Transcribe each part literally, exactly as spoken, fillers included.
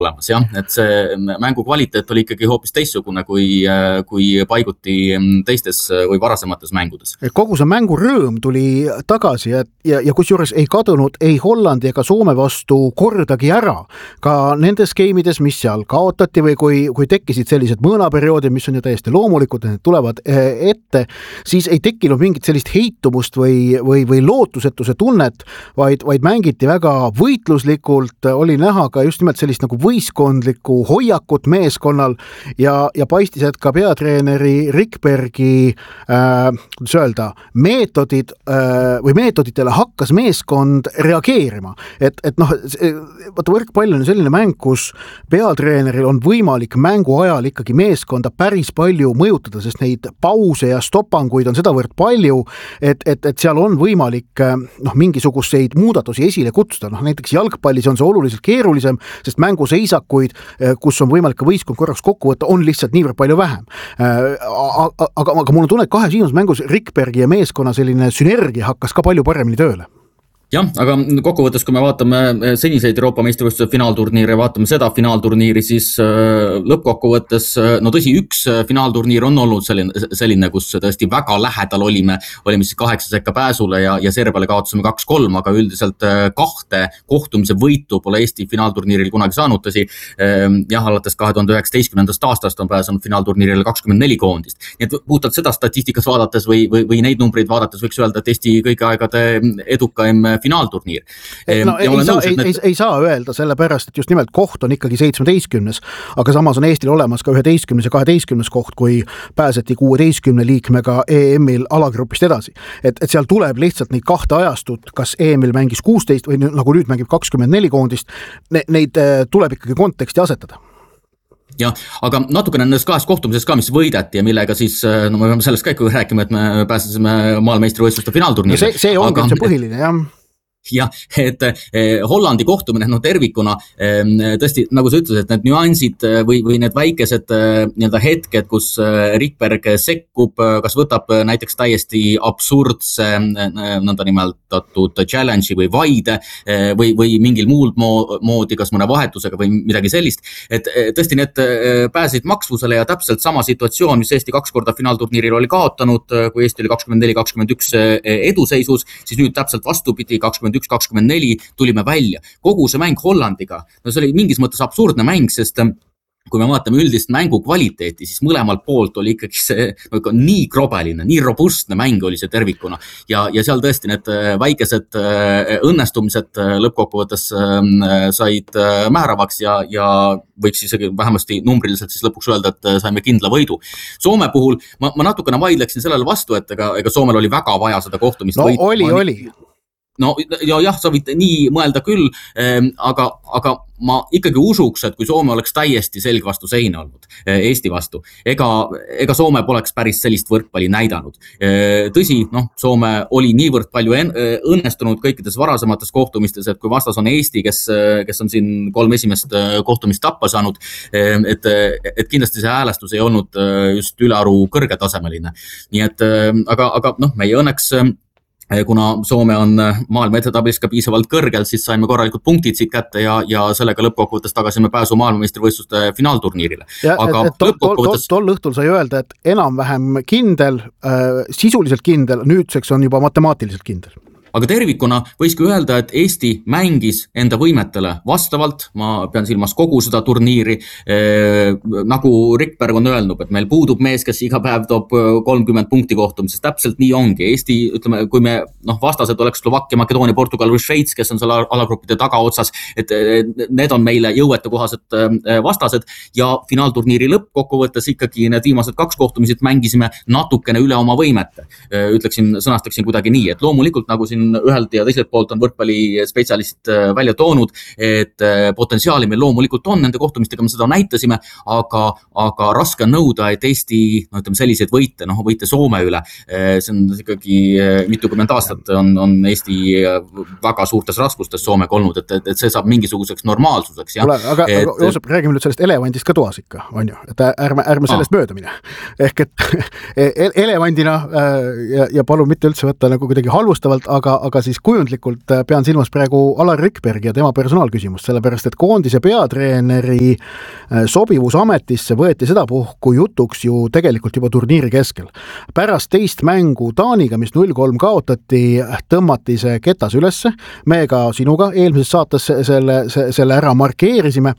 olemas, jah, et see mängu kvaliteet oli ikkagi hoopis teistsugune kui, kui paiguti teistes või varasemates mängudes. Kogu see mängu rõõm tuli tagasi ja, ja, ja kusjuures ei kadunud ei Hollandi ega Soome vastu kordagi ära. Ka nendes skeemides, mis seal kaotati või kui, kui tekkisid sellised mõõnaperioodid, mis on ju täiesti loomulikud, need tulevad ette, siis ei tekkinud mingit sellist heitumust või, või, või lootusetuse tunnet, vaid, vaid mängiti väga võitluslikult, oli näha ka just nimelt sellist nagu võistkondlikku hoiakut meeskonnal ja, ja paistis, et ka peatreeneri Rikbergi äh, kuidas öelda, meetodid äh, või meetoditele hakkas meeskond reageerima. Et, et noh, vaata võrkpall on selline mäng, kus peatreeneril on võimalik mängu ajal ikkagi meeskonda päris palju mõjutada, sest neid pause ja stopanguid on sedavõrd palju, et, et, et seal on võimalik noh, mingisuguseid muudatusi esile kutsuda. Noh, näiteks jalgpallis on see oluliselt keerulisem, sest mängu seisakuid, kus on võimalik ka võistkond korraks kokku võtta, on lihtsalt niivõrd palju vähem. Aga, aga, aga mul on tunne, et kahe siinus mängus Rikbergi ja meeskonna selline sünergia hakkas ka palju paremini tööle. Jah, aga kokkuvõttes, kui me vaatame seniseid Euroopa meistrivõistluse finaalturniire, vaatame seda finaalturniiri, siis lõppkokkuvõttes, no tõsi, üks finaalturniir on olnud selline, selline kus tõesti väga lähedal olime, olime siis kaheksa sekka pääsule ja, ja Serbiale kaotasime kaks kolm, aga üldiselt kahte kohtumise võitu pole Eesti finaalturniiril kunagi saanud, tõsi, jah, alates kahe tuhande üheksateistkümnendast aastast on pääsenud finaalturniirile kakskümmend neli koondist. Nii et puhtalt seda statistikas vaadates või, või, või neid numbreid vaadates võiks öelda, et Eesti kõigi aegade edukaim finaalturniir. No, ei, saa, nõus, ei, need... ei, ei saa öelda selle pärast, et just nimelt koht on ikkagi seitsmeteistkümnes, aga samas on Eestil olemas ka üheteistkümnes ja kaheteistkümnes koht, kui pääseti kuueteistkümne liikmega E M-il alagrupist edasi. Et, et seal tuleb lihtsalt neid kahte ajastut, kas E M-il mängis kuusteist või nagu nüüd mängib kakskümmend neli koondist, ne, neid tuleb ikkagi konteksti asetada. Ja, aga natukene nendest kahest kohtumisest ka, mis võideti ja millega siis, no me peame sellest ka ikka rääkima, et me pääsesime maailmeistrivõistluste finaalturniiri. No see, see ongi aga... see põhiline, jah. Jah, et eh, Hollandi kohtumine no tervikuna eh, tõesti, nagu sa ütles, et need nüansid või, või need väikesed eh, nii-öelda hetked, kus eh, Rikberg sekkub, kas võtab näiteks täiesti absurdse eh, nõnda nimetatud challenge'i või vaide eh, või, või mingil muul moodi, kas mõne vahetusega või midagi sellist, et eh, tõesti need eh, pääsesid maksvusele ja täpselt sama situatsioon, mis Eesti kaks korda finaalturniiril oli kaotanud, kui Eesti oli kakskümmend neli kakskümmend üks eduseisus, siis nüüd täpselt vastupidi, kakskümmend üks kakskümmend neli tulime välja. Kogu see mäng Hollandiga, no see oli mingis mõttes absurdne mäng, sest kui me vaatame üldist mängu kvaliteeti, siis mõlemalt poolt oli ikkagi see no, nii krobeline, nii robustne mäng oli see tervikuna. Ja, ja seal tõesti need väikesed õnnestumised lõppkokkuvõttes said määravaks ja, ja võiks isegi vähemasti numbriliselt siis lõpuks öelda, et saime kindla võidu. Soome puhul ma, ma natukene vaidleksin sellele vastu, et ega, ega Soomel oli väga vaja seda kohtumist no, võitu. oli, oli. No ja jah, sa võid nii mõelda küll, aga, aga ma ikkagi usuks, et kui Soome oleks täiesti selg vastu seina olnud Eesti vastu, ega, ega Soome poleks päris sellist võrkpalli näidanud. Tõsi, noh, Soome oli niivõrd palju õnnestunud kõikides varasemates kohtumistes, et kui vastas on Eesti, kes, kes on siin kolm esimest kohtumist tappa saanud, et, et kindlasti see häälestus ei olnud just ülearu kõrgetasemeline. Nii et, aga, aga noh, meie õnneks kuna Soome on maailma edetablis ka piisavalt kõrgel, siis saime korralikud punktid siit kätte ja, ja sellega lõppkokkuvõttes tagasime pääsu maailmameistrivõistluste finaalturniirile. Ja, aga et, et tol, lõppkokkuvõttes... tol, tol õhtul sai öelda, et enam-vähem kindel, äh, sisuliselt kindel, nüüdseks on juba matemaatiliselt kindel. Aga tervikuna võiski öelda, et Eesti mängis enda võimetele vastavalt, ma pean silmas kogu seda turniiri, eh, nagu Rikberg on öelnud, et meil puudub mees, kes iga päev toob kolmkümmend punkti kohtumises, täpselt nii ongi. Eesti, ütleme, kui me noh, vastased oleks Slovakkia, Makedoonia, Portugal või Šveits, kes on selle alagruppide tagaotsas, et need on meile jõuetu kohased vastased ja finaalturniiri lõppkokkuvõttes ikkagi need viimased kaks kohtumisid mängisime natukene üle oma võimete. Ütleksin, sõnastaksin kuidagi nii, et loomulikult nagu siin ühelt ja teiselt poolt on võrkpalli spetsialist välja toonud, et potentsiaali meil loomulikult on, nende kohtumistega me seda näitasime, aga, aga raske on nõuda, et Eesti no, ütleme, selliseid võite, noh, võite Soome üle. See on ikkagi mitukümmend aastat on, on Eesti väga suurtes raskustes Soomega olnud, et, et, et see saab mingisuguseks normaalsuseks. Ja? Ole, aga, et, aga Joosep, räägime nüüd sellest elevandist ka toas ikka, on ju, et ärme, ärme sellest mööda mine. Ehk et elevandina ja, ja palun mitte üldse võtta nagu kuidagi halvustavalt, aga aga, aga siis kujundlikult pean silmas praegu Alar Rikbergi ja tema personaalküsimust, sellepärast et koondise peatreeneri sobivus ametisse võeti sedapuhku jutuks ju tegelikult juba turniiri keskel. Pärast teist mängu Taaniga, mis null kolm kaotati, tõmmati see ketas ülesse. Me ka sinuga eelmises saates selle, selle ära markeerisime.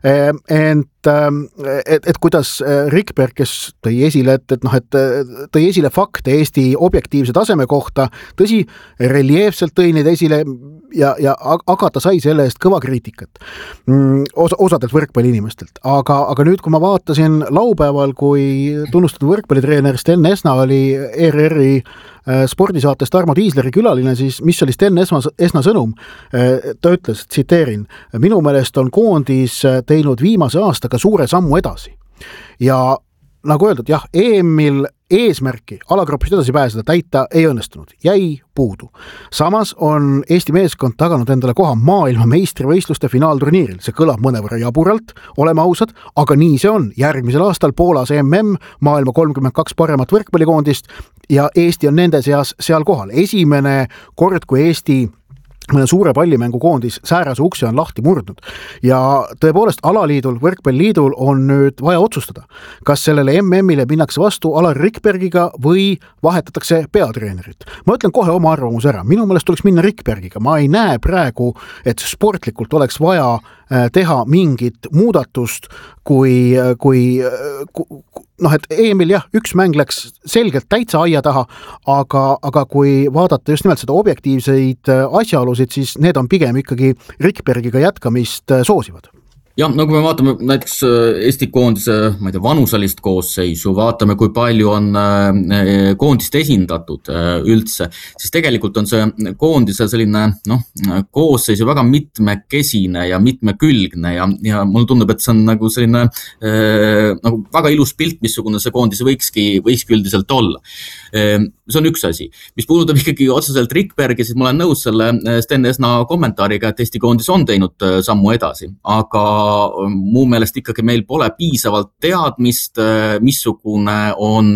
Ent et, et kuidas Rikberg, kes tõi esile, et, et, noh, et tõi esile fakte Eesti objektiivse taseme kohta, tõsi, reljeefselt tõi neid esile ja, ja aga ta sai selle eest kõva kriitikat Osa, osadelt võrkpalliinimestelt. Aga, aga nüüd, kui ma vaatasin laupäeval, kui tunnustatud võrkpallitreener Sten Esna oli E R R-i spordisaatest Tarmo Tiisleri külaline, siis mis oli Sten Esna, Esna sõnum? Ta ütles, tsiteerin, minu meelest on koondis teinud viimase aastaga suure sammu edasi. Ja nagu öeldud, jah, E M-il eesmärki alagruppist edasi pääseda täita ei õnnestunud, jäi puudu. Samas on Eesti meeskond taganud endale koha maailma meistrivõistluste finaalturniiril. See kõlab mõnevõrra jaburalt, oleme ausad, aga nii see on. Järgmisel aastal Poolas M M, maailma kolmkümmend kaks paremat võrkpallikoondist ja Eesti on nende seas seal kohal. Esimene kord, kui Eesti suure pallimängu koondis säärase ukse on lahti murdnud. Ja tõepoolest alaliidul, võrkpalliliidul on nüüd vaja otsustada, kas sellele M M-ile minnakse vastu Alar Rikbergiga või vahetatakse peatreenerit. Ma ütlen kohe oma arvamus ära. Minu meelest tuleks minna Rikbergiga. Ma ei näe praegu, et sportlikult oleks vaja teha mingit muudatust, kui, kui, noh, et E M-il jah, üks mäng läks selgelt täitsa aia taha, aga, aga kui vaadata just nimelt seda objektiivseid asjaolusid, siis need on pigem ikkagi Rikbergiga jätkamist soosivad. Jah, no kui me vaatame näiteks Eesti koondise, ma ei tea, vanusalist koosseisu, vaatame, kui palju on koondist esindatud üldse, siis tegelikult on see koondise selline, noh, koosseisu väga mitmekesine ja mitmekülgne ja, ja mulle tundub, et see on nagu selline nagu väga ilus pilt, missugune see koondis võikski, võikski üldiselt olla. See on üks asi. Mis puudutab ikkagi otseselt Rikbergi, siis ma olen nõus selle Sten Esna kommentaariga, et Eesti koondis on teinud sammu edasi, aga muu meelest ikkagi meil pole piisavalt teadmist, missugune on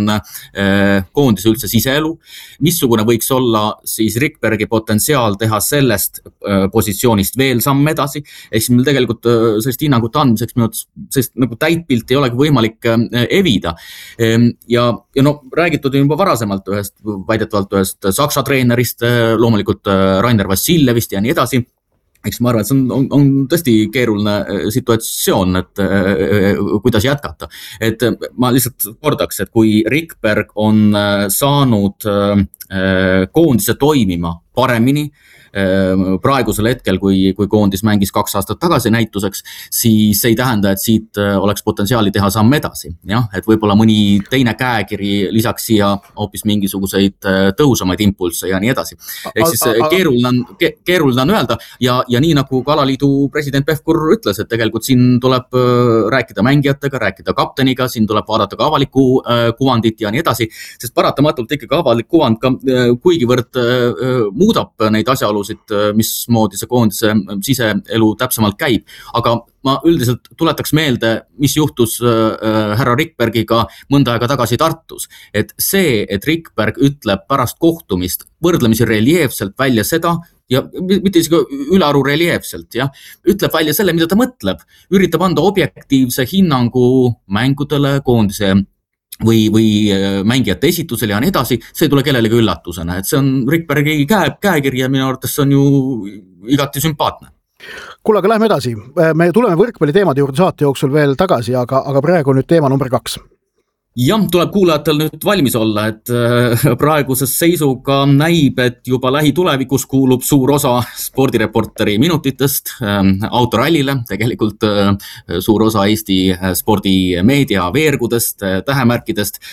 koondise üldse siseelu, missugune võiks olla siis Rikbergi potentsiaal teha sellest positsioonist veel samm edasi, ehk siis meil tegelikult sellist hinnangut andmiseks minut, sellist nagu täitpilt ei olegi võimalik evida. Ja, ja no räägitud juba varasemalt ühest, väidetavalt ühest Saksa treenerist, loomulikult Rainer Vassiljevist ja nii edasi. Eks ma arvan, et see on, on, on tõesti keeruline situatsioon, et äh, kuidas jätkata. Et ma lihtsalt kordaks, et kui Rikberg on saanud äh, koondise toimima paremini, praegusel hetkel, kui, kui koondis mängis kaks aastat tagasi näituseks, siis ei tähenda, et siit oleks potentsiaali teha samm edasi. Jah, et võib-olla mõni teine käekiri lisaks siia hoopis mingisuguseid tõhusamaid impulsse ja nii edasi. Ehk siis keeruline on, keeruline on öelda ja, ja nii nagu ka alaliidu president Pevkur ütles, et tegelikult siin tuleb rääkida mängijatega, rääkida kapteniga, siin tuleb vaadata ka avalikku kuvandit ja nii edasi, sest paratamatult ikkagi avalik kuvand ka kuigivõrd muudab neid asjaolusid, mismoodi see koondise siseelu täpsemalt käib. Aga ma üldiselt tuletaks meelde, mis juhtus äh, härra Rikbergiga mõnda aega tagasi Tartus. Et see, et Rikberg ütleb pärast kohtumist võrdlemisi reljeefselt välja seda, ja mitte isegi ülearu reljeefselt, jah, ütleb välja selle, mida ta mõtleb, üritab anda objektiivse hinnangu mängudele, koondise või, või mängijate esitusele ja nii edasi, see ei tule kellelegi üllatusena, et see on Rikbergi käe, käekiri ja minu arvates see on ju igati sümpaatne. Kuule, aga lähme edasi. Me tuleme võrkpalli teemade juurde saate jooksul veel tagasi, aga, aga praegu nüüd teema number kaks. Jah, tuleb kuulajatel nüüd valmis olla, et praeguses seisuga näib, et juba lähitulevikus kuulub suur osa spordireporteri minutitest autorallile, tegelikult suur osa Eesti spordimeedia veergudest, tähemärkidest,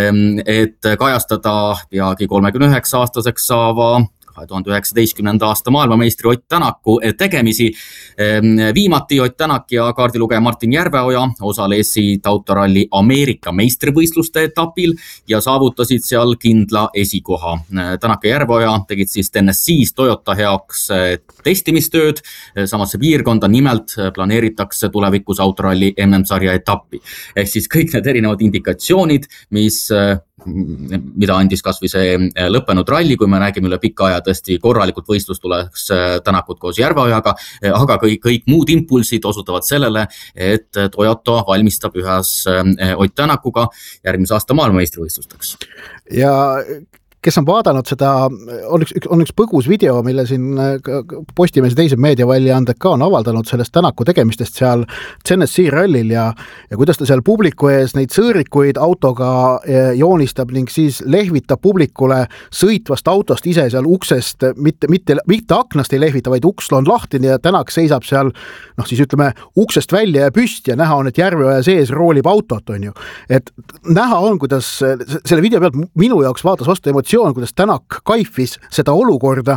et kajastada peagi kolmekümne üheksa aastaseks saava kahe tuhande üheksateistkümnenda aasta maailmameistri Ott Tänaku tegemisi. Viimati Ott Tänak ja kaardilugeja Martin Järveoja osalesid autoralli Ameerika meistrivõistluste etapil ja saavutasid seal kindla esikoha. Tänak ja Järveoja tegid siis Tennessee's Toyota heaks testimistööd. Samasse piirkonda nimelt planeeritakse tulevikus autoralli M M-sarja etappi. Ehk siis kõik need erinevad indikatsioonid, mis mida andis kas või see lõppenud ralli, kui me räägime üle pika aja tõesti korralikult võistlus tuleks Tänakut koos Järveojaga, aga kõik, kõik muud impulsid osutavad sellele, et Toyota valmistab ühes Ott Tänakuga järgmise aasta maailmameistrivõistlusteks. Ja kes on vaadanud seda, on üks, on üks põgus video, mille siin Postimees ja teised meediaväljaanded ka on avaldanud sellest Tänaku tegemistest seal Tennessee rallil ja, ja kuidas ta seal publiku ees neid sõõrikuid autoga joonistab ning siis lehvitab publikule sõitvast autost ise seal uksest, mitte, mitte, mitte aknast ei lehvita, vaid uks on lahti ja Tänak seisab seal, noh siis ütleme, uksest välja ja püsti ja näha on, et Järveoja sees roolib autot, on ju. Et näha on, kuidas selle video pealt minu jaoks vaatas vastu emotsioon, kuidas Tänak kaifis seda olukorda,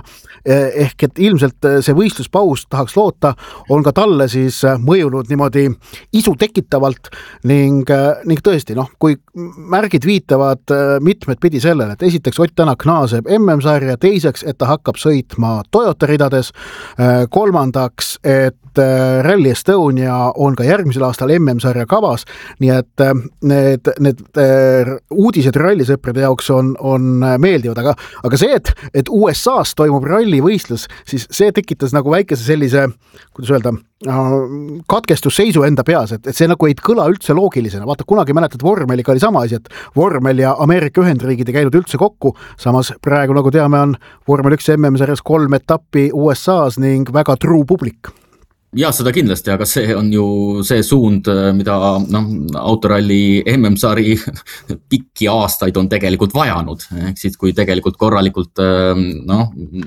ehk et ilmselt see võistluspaus tahaks loota, on ka talle siis mõjunud niimoodi isu tekitavalt ning, ning tõesti, noh, kui märgid viitavad mitmed pidi sellele, et esiteks Ott Tänak naaseb M M-sarja, teiseks, et ta hakkab sõitma Toyota ridades, kolmandaks, et Rally Estonia on ka järgmisel aastal M M-sarja kavas, nii et need, need uudised rallisõprade jaoks on, on meeldivad, aga, aga see, et, et U S A-s toimub rallivõistlus, siis see tekitas nagu väikese sellise, kuidas öelda, katkestusseisu enda peas, et, et see nagu ei kõla üldse loogilisena. Vaata, kunagi mäletad, vormeliga oli sama asi, et vormel ja Ameerika Ühendriigid ei käinud üldse kokku, samas praegu, nagu teame, on vormel üks M M-sarjas kolm etappi U S A-s ning väga truu publik. Ja, seda kindlasti, aga see on ju see suund, mida noh, autoralli M M-sari pikki aastaid on tegelikult vajanud. Ehk siis, kui tegelikult korralikult noh,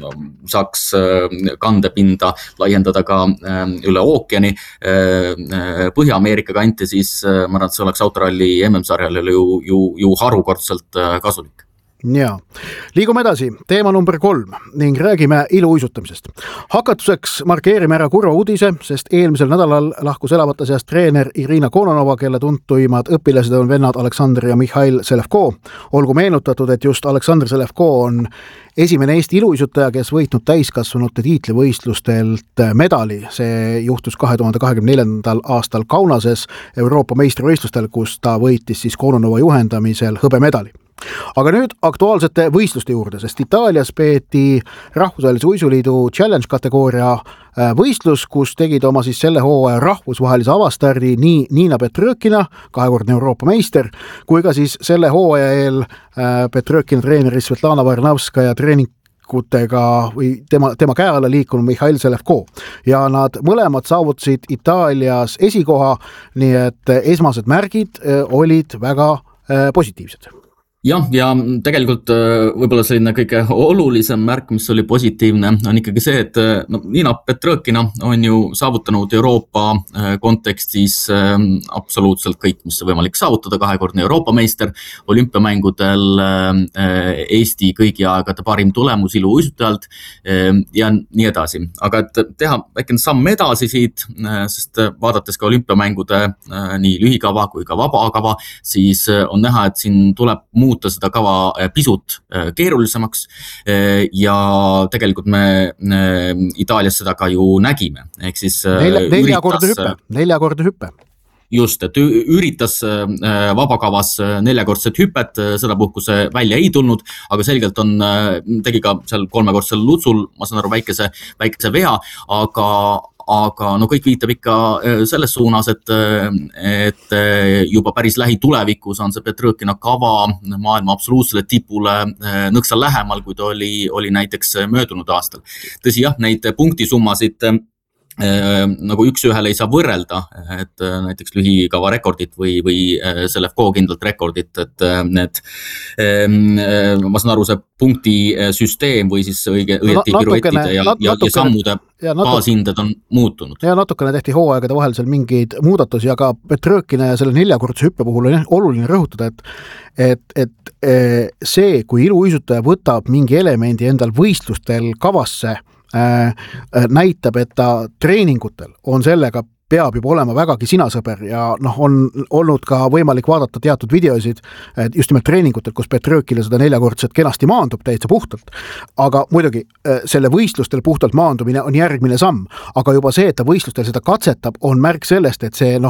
saaks kandepinda laiendada ka üle ookeani Põhja-Ameerika kanti, siis ma arvan, et see oleks autoralli M M-sarjale ju, ju, ju harukordselt kasulik. Ja, liigume edasi, teema number kolm ning räägime iluuisutamisest. Hakatuseks markeerime ära kurva uudise, sest eelmisel nädalal lahkus elavate seast treener Irina Kononova, kelle tuntuimad õpilased on vennad Aleksandr ja Mihhail Selevko. Olgu meenutatud, et just Aleksandr Selevko on esimene Eesti iluuisutaja, kes võitnud täiskasvanute tiitlivõistlustelt medali. See juhtus kahe tuhande kahekümne neljandal aastal Kaunases Euroopa meistrivõistlustel, kus ta võitis siis Kononova juhendamisel hõbemedali. Aga nüüd aktuaalsete võistluste juurde, sest Itaalias peeti Rahvusvahelise uisuliidu challenge kategooria võistlus, kus tegid oma siis selle hooaja rahvusvahelise avastardi nii Niina Petrõkina, kahekordne Euroopa meister, kui ka siis selle hooaja eel Petrõkina treeneri Svetlana Varnavskaja treening kutega või tema, tema käe alla liikunud Mihhail Selevko. Ja nad mõlemad saavutasid Itaalias esikoha, nii et esmased märgid olid väga positiivsed. Jah, ja tegelikult võib-olla selline kõige olulisem märk, mis oli positiivne, on ikkagi see, et no, Niina Petrõkina on ju saavutanud Euroopa kontekstis absoluutselt kõik, mis on võimalik saavutada, kahekordne Euroopa meister, olümpiamängudel Eesti kõigi aegade parim tulemus iluuisutajalt ja nii edasi. Aga et teha väikene samm edasi siit, sest vaadates ka olümpiamängude nii lühikava kui ka vabakava, siis on näha, et siin tuleb muud seda kava pisut keerulisemaks ja tegelikult me Itaalias seda ka ju nägime. Ehk siis Nelja, neljakordne hüppe, neljakordne hüppe. Just, et üritas vabakavas neljakordset hüpet, seda puhku see välja ei tulnud, aga selgelt on, tegi ka seal kolmekordsel lutsul, ma saan aru, väikese, väikese vea, aga aga no kõik viitab ikka selles suunas, et, et juba päris lähitulevikus on see Petrõkina kava maailma absoluutsele tipule nõksa lähemal, kui ta oli, oli näiteks möödunud aastal. Tõsi jah, neid punktisummasid nagu üks ühele ei saa võrrelda, et näiteks lühikava rekordit või, või Selevko kindlalt rekordit, et need, ma saan aru, see punkti süsteem või siis õige, õieti piruettide ja, ja, ja sammude baashinded on muutunud. Ja natukene tehti hooaegade vahel seal mingeid muudatusi, aga Petrõkina ja selle neljakordse hüppe puhul on oluline rõhutada, et, et, et see, kui iluuisutaja võtab mingi elemendi endal võistlustel kavasse, näitab, et ta treeningutel on sellega peab juba olema vägagi sinasõber ja noh, on olnud ka võimalik vaadata teatud videosid just nimelt treeningutel, kus Petrõkina seda neljakordset kenasti maandub täitsa puhtalt. Aga muidugi selle võistlustel puhtalt maandumine on järgmine samm, aga juba see, et ta võistlustel seda katsetab, on märk sellest, et see noh,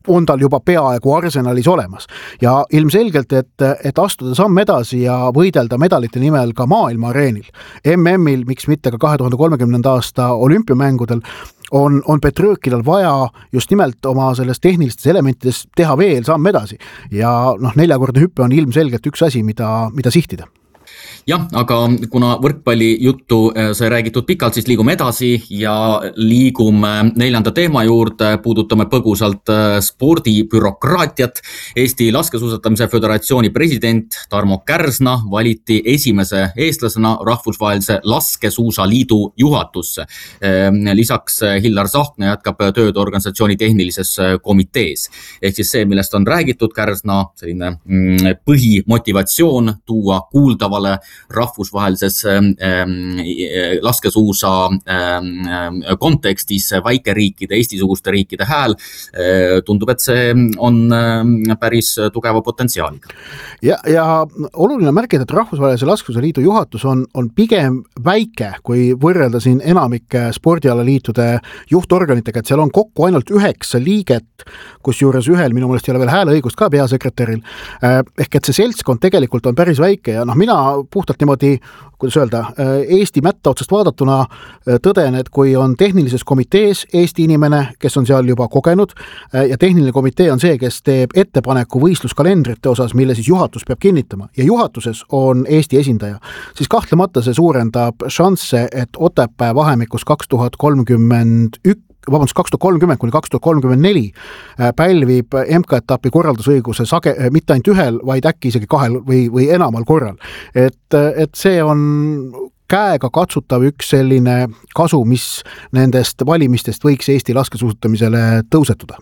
on tal juba peaaegu arsenalis olemas ja ilmselgelt, et, et astuda samm edasi ja võidelda medalite nimel ka maailma areenil, M M-il, miks mitte ka kahe tuhande kolmekümnenda aasta olümpiamängudel, on, on Petrõkilal vaja just nimelt oma sellest tehnilistes elementides teha veel samm edasi ja noh, neljakordne hüppe on ilmselgelt üks asi, mida, mida sihtida. Jah, aga kuna võrkpalli juttu sai räägitud pikalt, siis liigume edasi ja liigume neljanda teema juurde, puudutame põgusalt spordibürokraatiat. Eesti Laskesuusatamise Föderatsiooni president Tarmo Kärsna valiti esimese eestlasena Rahvusvahelise Laskesuusaliidu juhatusse. Lisaks Hillar Tsahkna jätkab tööd organisatsiooni tehnilises komitees. Ehk siis see, millest on räägitud, Kärsna selline põhimotivatsioon tuua kuuldavale rahvusvahelises ähm, laskesuusa ähm, kontekstis väikeriikide, Eesti-suguste riikide hääl, tundub, et see on ähm, päris tugeva potentsiaaliga. Ja, ja oluline märkida, et Rahvusvahelise Laskesuusaliidu juhatus on, on pigem väike, kui võrrelda siin enamike spordialaliitude juhtorganitega, et seal on kokku ainult üheksa liiget, kus juures ühel minu mõelest ei ole veel hääleõigust ka peasekretäril. Ehk et see seltskond tegelikult on päris väike ja noh, mina puhtalt niimoodi, kuidas öelda, Eesti mätta otsast vaadatuna tõden, et kui on tehnilises komitees Eesti inimene, kes on seal juba kogenud ja tehniline komitee on see, kes teeb ettepaneku võistluskalendrite osas, mille siis juhatus peab kinnitama ja juhatuses on Eesti esindaja, siis kahtlemata see suurendab šansse, et Otepää vahemikus kaks tuhat kolmkümmend üks vabandust, kaks tuhat kolmkümmend kuni kaks tuhat kolmkümmend neli pälvib M K-etapi korraldusõiguse sage, mitte ainult ühel, vaid äkki isegi kahel või, või enamal korral. Et, et see on käega katsutav üks selline kasu, mis nendest valimistest võiks Eesti laskesuusatamisele tõusetuda.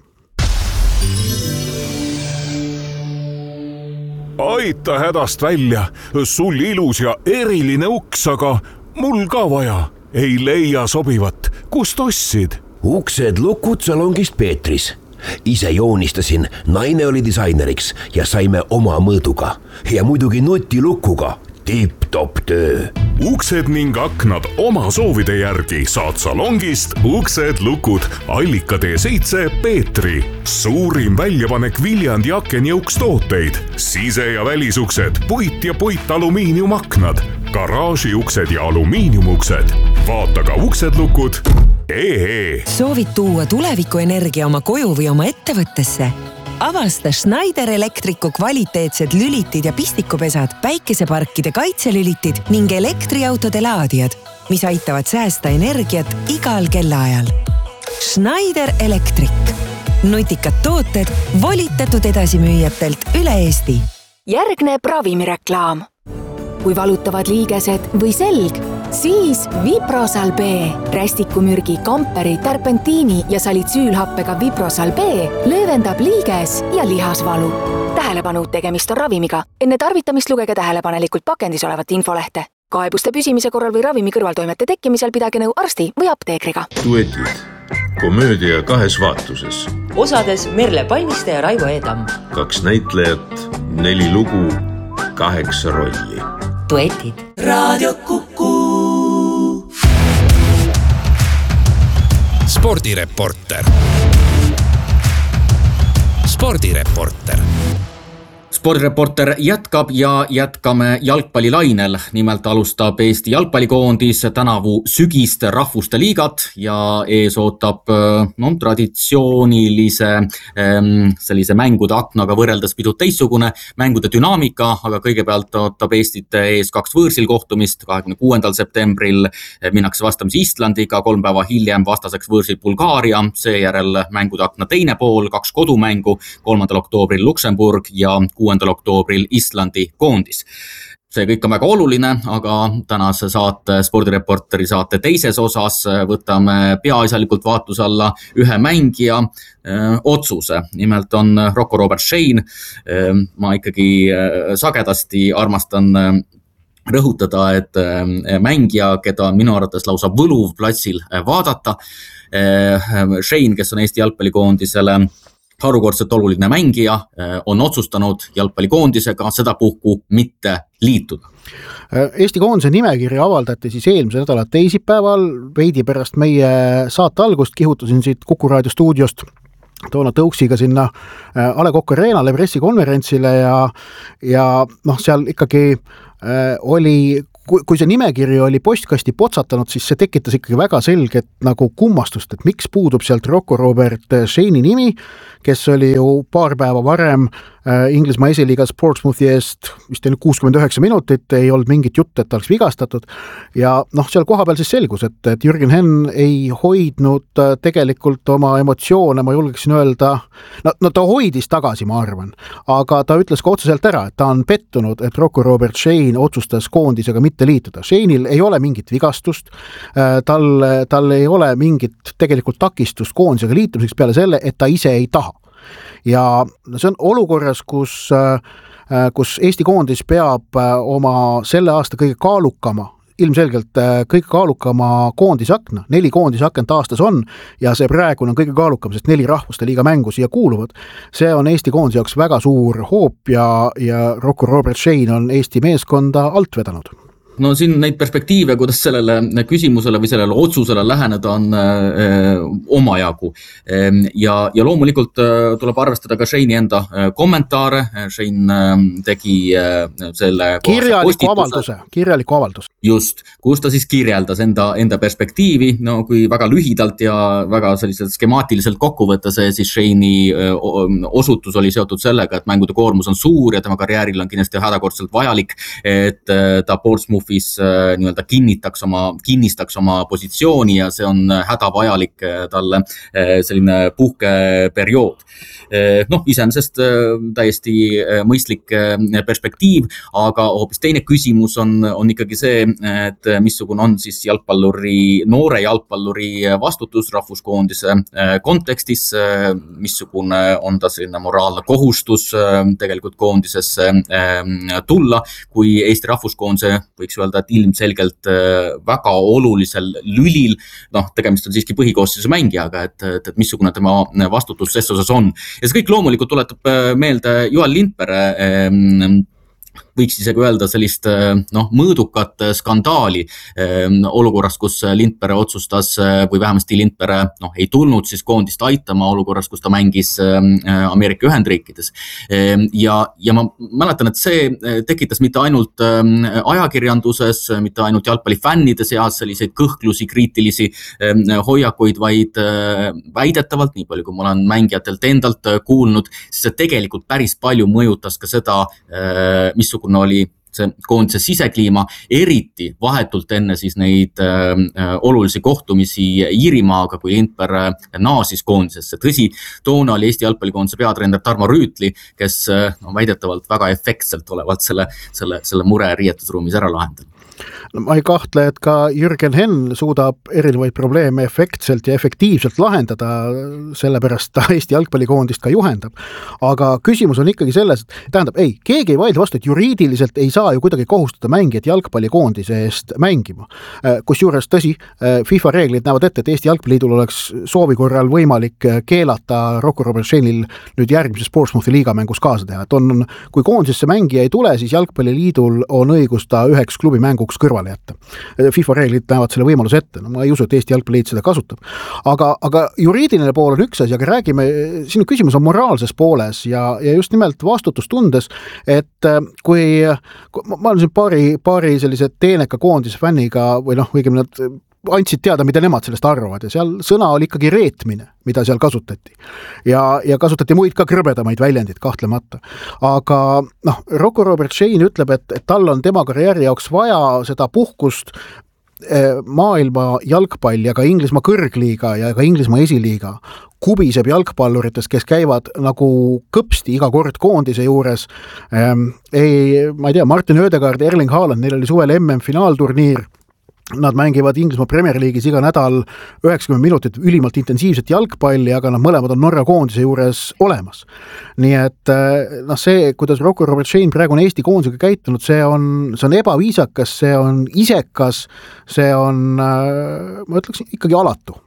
Aita hädast välja, sul ilus ja eriline uks, aga mul ka vaja. Ei leia sobivat, kust ostsid? Uksed lukud salongist Peetris. Ise joonistasin, naine oli disaineriks ja saime oma mõõduga. Ja muidugi nutilukuga. Tip-top töö. Uksed ning aknad oma soovide järgi saad salongist Uksed lukud Allika tee seitse Peetri. Suurim väljapanek Viljandi aken ja ukstooteid. Sise- ja välisuksed, puit ja puit alumiiniumaknad, garaažiuksed ja alumiiniumuksed. Vaata ka Uksed lukud. Ee. Soovid tuua tulevikuenergia oma koju või oma ettevõttesse? Avasta Schneider Electricu kvaliteetsed lülitid ja pistikupesad, päikeseparkide kaitselülitid ning elektriautode laadijad, mis aitavad säästa energiat igal kellaajal. Schneider Electric. Nutikad tooted volitatud edasimüüjatelt üle Eesti. Järgneb ravimireklaam. Kui valutavad liigesed või selg, siis Viprosal B. Rästikumürgi, kamperi, terpentiini ja salitsüülhappega Viprosal B löövendab liiges ja lihasvalu. Tähelepanu, tegemist on ravimiga. Enne tarvitamist lugege tähelepanelikult pakendis olevat infolehte. Kaebuste püsimise korral või ravimi kõrvaltoimete tekkimisel pidage nõu arsti või apteekriga. Duetid. Komöödia kahes vaatuses. Osades Merle Palmiste ja Raivo Eedam. Kaks näitlejat, neli lugu, kaheksa rolli. Duetid. Raadio Kuku. Spordireporter. Spordireporter. Spordireporter jätkab ja jätkame jalgpallilainel. Nimelt alustab Eesti jalgpallikoondis tänavu sügist rahvuste liigat ja ees ootab no, traditsioonilise sellise mängude aknaga võrreldes pisut teistsugune mängude dünaamika, aga kõigepealt ootab Eestit ees kaks võõrsil kohtumist. kahekümne kuuendal septembril minnakse vastamisi Islandiga, kolm päeva hiljem vastaseks võõrsil Bulgaaria, seejärel mängude akna teine pool, kaks kodumängu, kolmandal oktoobril Luksemburg ja kuuendal oktoobril Islandi koondis. See kõik on väga oluline, aga tänase saate, Spordireporteri saate teises osas võtame peaasjalikult vaatluse alla ühe mängija öö, otsuse. Nimelt on Rocco Robert Shane. Ma ikkagi sagedasti armastan rõhutada, et mängija, keda minu arvates lausa võluv platsil vaadata. Shane, kes on Eesti jalgpallikoondisele harukordselt oluline mängija, on otsustanud jalgpallikoondisega sedapuhku mitte liituda. Eesti koondise nimekiri avaldati siis eelmise nädala teisipäeval, veidi pärast meie saate algust kihutasin siit Kuku Raadio stuudiost toona tõuksiga sinna A Le Coq Arenale pressikonverentsile ja, ja noh, seal ikkagi äh, oli kui, kui see nimekiri oli postkasti potsatanud, siis see tekitas ikkagi väga selget nagu kummastust, et miks puudub sealt Rocco Robert Shane'i nimi, kes oli ju paar päeva varem Inglismaa esiliiga Portsmouthi eest vist ainult kuuskümmend üheksa minutit, ei olnud mingit jutt, et ta oleks vigastatud ja noh, seal koha peal siis selgus, et, et Jürgen Henn ei hoidnud tegelikult oma emotsioone, ma julgeksin öelda, no, no ta hoidis tagasi, ma arvan, aga ta ütles ka otseselt ära, et ta on pettunud, et Rocco Robert Shane otsustas koondisega mitte liituda. Shane'il ei ole mingit vigastust, tal, tal ei ole mingit tegelikult takistust koondisega liitumiseks peale selle, et ta ise ei taha. Ja see on olukorras, kus, kus Eesti koondis peab oma selle aasta kõige kaalukama, ilmselgelt kõige kaalukama koondisakna, neli koondisakent aastas on ja see praegune on kõige kaalukam, sest neli rahvuste liiga mängu siia kuuluvad. See on Eesti koondise jaoks väga suur hoop ja, ja Rocco Robert Shane on Eesti meeskonda alt vedanud. No siin neid perspektiive, kuidas sellele küsimusele või sellele otsusele läheneda on öö, omajagu. Ja, ja loomulikult öö, tuleb arvestada ka Shane'i enda öö, kommentaare. Shane öö, tegi öö, selle kirjaliku avalduse, kirjaliku avaldus. Just, kus ta siis kirjeldas enda, enda perspektiivi, no kui väga lühidalt ja väga selliselt skemaatiliselt kokku võtta see, siis Shane'i öö, osutus oli seotud sellega, et mängude koormus on suur ja tema karjääril on kindlasti hädakordselt vajalik, et öö, ta Portsmouth nii-öelda kinnitaks oma, kinnistaks oma positsiooni ja see on hädavajalik talle selline puhkeperiood. Noh, iseenesest täiesti mõistlik perspektiiv, aga hoopis teine küsimus on, on ikkagi see, et missugune on siis jalgpalluri, noore jalgpalluri vastutus rahvuskoondise kontekstis, missugune on ta selline moraalne kohustus tegelikult koondisesse tulla, kui Eesti rahvuskoondise võiks öelda, et ilmselgelt väga olulisel lülil, noh, tegemist on siiski põhikoosseisu mängijaga, et, et, et missugune tema vastutus ses osas on. Ja see kõik loomulikult tuletab meelde Joel Lindpere võiks isegi öelda sellist noh, mõõdukat skandaali olukorras, kus Lindpere otsustas või vähemasti Lindpere noh, ei tulnud siis koondist aitama olukorras, kus ta mängis Ameerika Ühendriikides. Ja, ja ma mäletan, et see tekitas mitte ainult ajakirjanduses, mitte ainult jalgpallifännide seas selliseid kõhklusi, kriitilisi hoiakuid, vaid väidetavalt, nii palju kui ma olen mängijatelt endalt kuulnud, siis see tegelikult päris palju mõjutas ka seda, missugune oli see koondise sisekliima, eriti vahetult enne siis neid äh, olulisi kohtumisi Iirimaaga, kui Lindpere naasis koondisesse. Tõsi, toona oli Eesti jalgpallikoondise peatreener Tarmo Rüütli, kes äh, no, väidetavalt väga efektselt olevalt selle, selle, selle mure riietusruumis ära lahendanud. No, ma ei kahtle, et ka Jürgen Henn suudab erinevaid probleeme efektselt ja efektiivselt lahendada, sellepärast ta Eesti jalgpallikoondist ka juhendab. Aga küsimus on ikkagi selles, et tähendab, ei, keegi ei vaidle vastu, et juriidiliselt ei saa ju kuidagi kohustada mängijat jalgpallikoondise eest mängima. Kus juures tõsi, FIFA reeglid näevad ette, et Eesti jalgpalliliidul oleks soovi korral võimalik keelata Rocco Robert Shane'il nüüd järgmises Portsmouthi liigamängus kaasa teha. Et on, kui koondisesse mängija ei tule, siis jalgpalliliidul on õigus ta üheks klubi mängu kõrvale jätta. FIFA reeglid näevad selle võimaluse ette, no ma ei usu, et Eesti jalgpalliliit seda kasutab. Aga, aga juriidiline pool on üks asi, aga räägime, sinu küsimus on moraalses pooles ja, ja just nimelt vastutustundes, et kui, kui ma olen siin paari, paari sellise teeneka koondise fänniga või noh, õigemini nad andsid teada, mida nemad sellest arvavad ja seal sõna oli ikkagi reetmine, mida seal kasutati. Ja, ja kasutati muid ka krõbedamaid väljendid kahtlemata. Aga noh, Rocco Robert Shane ütleb, et, et tal on tema karjääri jaoks vaja seda puhkust maailma jalgpall ja ka Inglismaa kõrgliiga ja ka Inglismaa esiliiga kubiseb jalgpalluritest, kes käivad nagu kõpsti iga kord koondise juures. Ähm, ei, ma ei tea, Martin Ödegaard, Erling Haaland, neil oli suvel M M finaalturniir. Nad mängivad Inglismaa Premier League'is iga nädal üheksakümmend minutit ülimalt intensiivset jalgpalli, aga nad mõlemad on Norra koondise juures olemas. Nii et noh, see, kuidas Rocco Robert Shane praegu on Eesti koondisega käitunud, see on, see on ebaviisakas, see on isekas, see on, ma ütleksin, ikkagi alatu.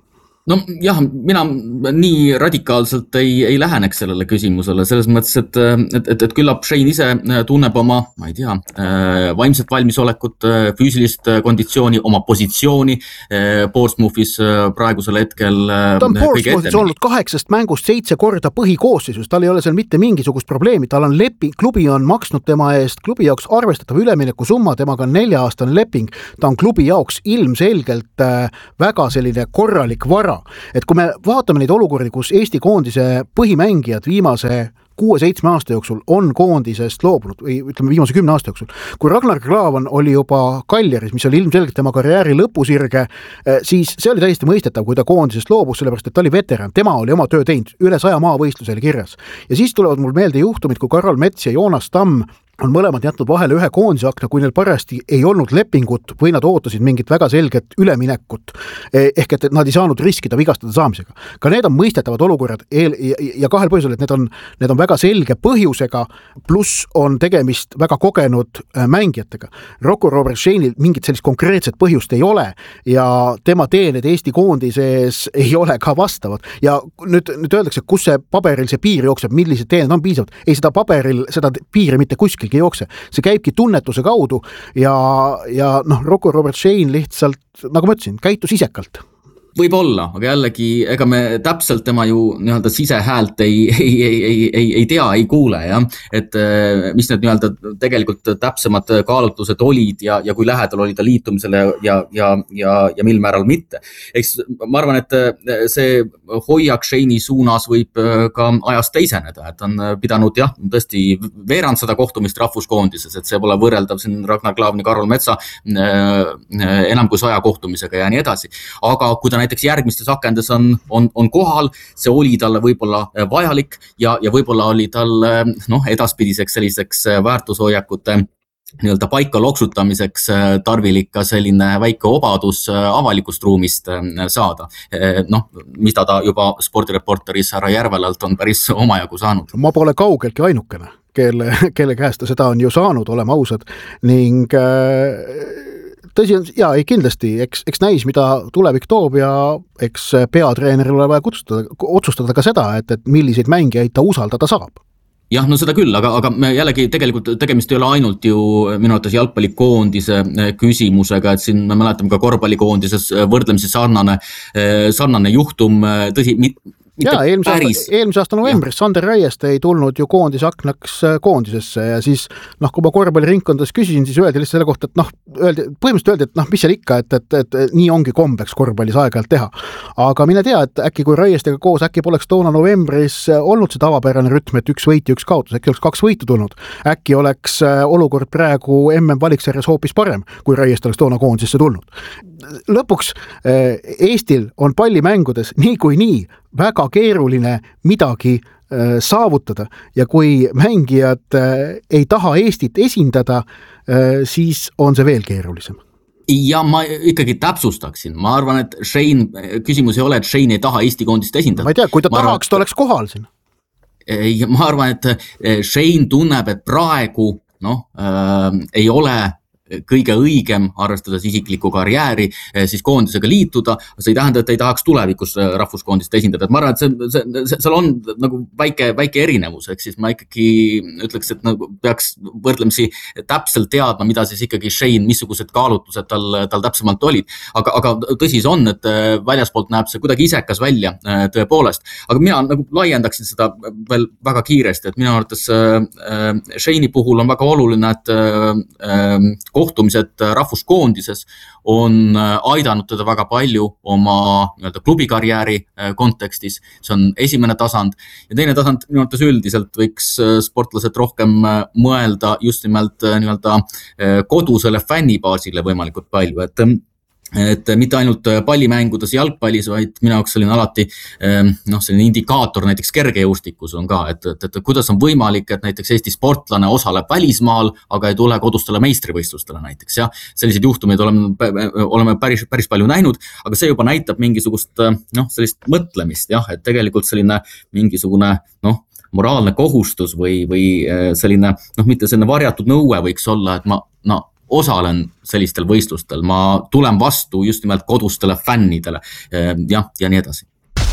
no jah, mina nii radikaalselt ei, ei läheneks sellele küsimusele, selles mõttes, et, et, et, et küllap Shane ise tunneb oma, ma ei tea, vaimset valmisolekut, füüsilist konditsiooni, oma positsiooni Portsmouthis praegusel hetkel. Ta on Portsmouthis olnud kaheksast mängust seitse korda põhikoosseisus, tal ei ole seal mitte mingisugust probleemi, tal on leping, klubi on maksnud tema eest, klubi jaoks arvestatav ülemineku summa, temaga on nelja-aastane leping, ta on klubi jaoks ilmselgelt väga selline korralik vara. Et kui me vaatame neid olukordi, kus Eesti koondise põhimängijad viimase kuue-seitsme aasta jooksul on koondisest loobunud või ütleme viimase kümne aasta jooksul. Kui Ragnar Klavan oli juba Kaljaris, mis oli ilmselgelt tema karjääri lõpusirge, siis see oli täiesti mõistetav, kui ta koondisest loobus, sellepärast et ta oli veteran, tema oli oma töö teinud, üle saja maavõistluse oli kirjas. Ja siis tulevad mul meelde juhtumid, kui Karol Mets ja Joonas Tamm on mõlemad jätnud vahele ühe koondisakna, kui neil parajasti ei olnud lepingut või nad ootasid mingit väga selget üleminekut, ehk et nad ei saanud riskida vigastada saamisega. Ka need on mõistetavad olukorrad eel, ja kahel põhjusel, et need on, need on väga selge põhjusega, pluss on tegemist väga kogenud mängijatega. Rocco Robert Shane'il mingit sellist konkreetset põhjust ei ole ja tema teened Eesti koondises ei ole ka vastavad. Ja nüüd, nüüd öeldakse, kus see paberil see piir jookseb, millised teened on piisavad. Ei, seda paberil, seda piiri mitte kuskil jookse. See käibki tunnetuse kaudu ja, ja noh, Rocco Robert Shane lihtsalt, nagu ma ütlesin, käitus isekalt. Võib olla, aga jällegi, ega me täpselt tema ju nii-öelda sisehäält ei, ei, ei, ei, ei, ei tea, ei kuule, jah? Et mis need nii-öelda tegelikult täpsemad kaalutlused olid ja, ja kui lähedal oli ta liitumisele ja, ja, ja, ja mil määral mitte. Eks ma arvan, et see hoiak Shane'i suunas võib ka ajast teiseneda, et on pidanud jah, tõesti veerand seda kohtumist rahvuskoondises, et see pole võrreldav siin Ragnar Klavani, Karol Metsa enam kui saja kohtumisega ja nii edasi. Aga kui ta näiteks järgmistes akendes on, on, on kohal, see oli talle võib-olla vajalik ja, ja võib-olla oli tal noh, edaspidiseks selliseks väärtushoiakute nii-öelda paika loksutamiseks tarvilik ka selline väike obadus avalikust ruumist saada. Noh, mis ta, ta juba spordireporteris härra Järvelalt on päris omajagu saanud. Ma pole kaugeltki ainukene, kelle, kelle käest ta seda on ju saanud, olema ausad, ning tõsi on, jaa, ei kindlasti, eks, eks näis, mida tulevik toob ja eks peatreeneril ole vaja kutsustada, otsustada ka seda, et, et milliseid mängijaid ta usaldada saab. Jah, no seda küll, aga, aga jällegi tegelikult tegemist ei ole ainult ju minu arvates jalgpallikoondise küsimusega, et siin me mäletame ka korvpallikoondises võrdlemisi sarnane, sarnane juhtum, tõsi, Jaa, eelmise aasta, eelmise aasta novembris ja. Sander Raieste ei tulnud ju koondisaknaks koondisesse ja siis noh, kui ma korvpalliringkondades küsisin, siis öeldi lihtsalt selle kohta, et noh, öeldi, põhimõtteliselt öeldi, et noh, mis seal ikka, et, et, et, et nii ongi kombeks korvpallis aeg-ajalt teha. Aga mine tea, et äkki kui Raiestega koos, äkki poleks toona novembris olnud see tavapärane rütm, et üks võit ja üks kaotus, äkki oleks kaks võitu tulnud. Äkki oleks olukord praegu M M valiksarjas hoopis parem, kui Raieste oleks toona koondisesse tulnud. Lõpuks Eestil on pallimängudes nii kui nii väga keeruline midagi saavutada ja kui mängijad ei taha Eestit esindada, siis on see veel keerulisem. Ja ma ikkagi täpsustaksin. Ma arvan, et Shane, küsimus ei ole, et Shane ei taha Eesti koondist esindada. Ma ei tea, kui ta ma tahaks, arvan, ta oleks kohal siin. Ma arvan, et Shane tunneb, et praegu noh, äh, ei ole kõige õigem, arvestades isiklikku karjääri, siis koondisega liituda, see ei tähenda, et ei tahaks tulevikus rahvuskoondist esindada. Et ma arvan, et see, see, see, seal on nagu väike, väike erinevus, ehk siis ma ikkagi ütleks, et nagu peaks võrdlemisi täpselt teadma, mida siis ikkagi Shane, missugused kaalutlused tal, tal täpsemalt olid. Aga, aga tõsi see on, et väljaspoolt näeb see kuidagi isekas välja tõepoolest. Aga mina nagu laiendaksin seda veel väga kiiresti, et minu arvates Shane'i puhul on väga oluline, et kohtumised rahvuskoondises on aidanud teda väga palju oma nii-öelda klubikarjääri kontekstis. See on esimene tasand. Ja teine tasand minu arvates üldiselt võiks sportlased rohkem mõelda just nimelt nii-öelda kodusele fännibaasile võimalikult palju. Et et mitte ainult pallimängudes jalgpallis, vaid minu jaoks selline alati noh, selline indikaator näiteks kergejõustikus on ka, et, et, et kuidas on võimalik, et näiteks Eesti sportlane osaleb välismaal, aga ei tule kodustele meistrivõistlustele näiteks. Ja selliseid juhtumeid oleme, oleme päris, päris palju näinud, aga see juba näitab mingisugust noh, sellist mõtlemist, jah, et tegelikult selline mingisugune noh, moraalne kohustus või, või selline noh, mitte selline varjatud nõue võiks olla, et ma no, osalen sellistel võistlustel, ma tulen vastu just nimelt kodustele fännidele ja, ja nii edasi.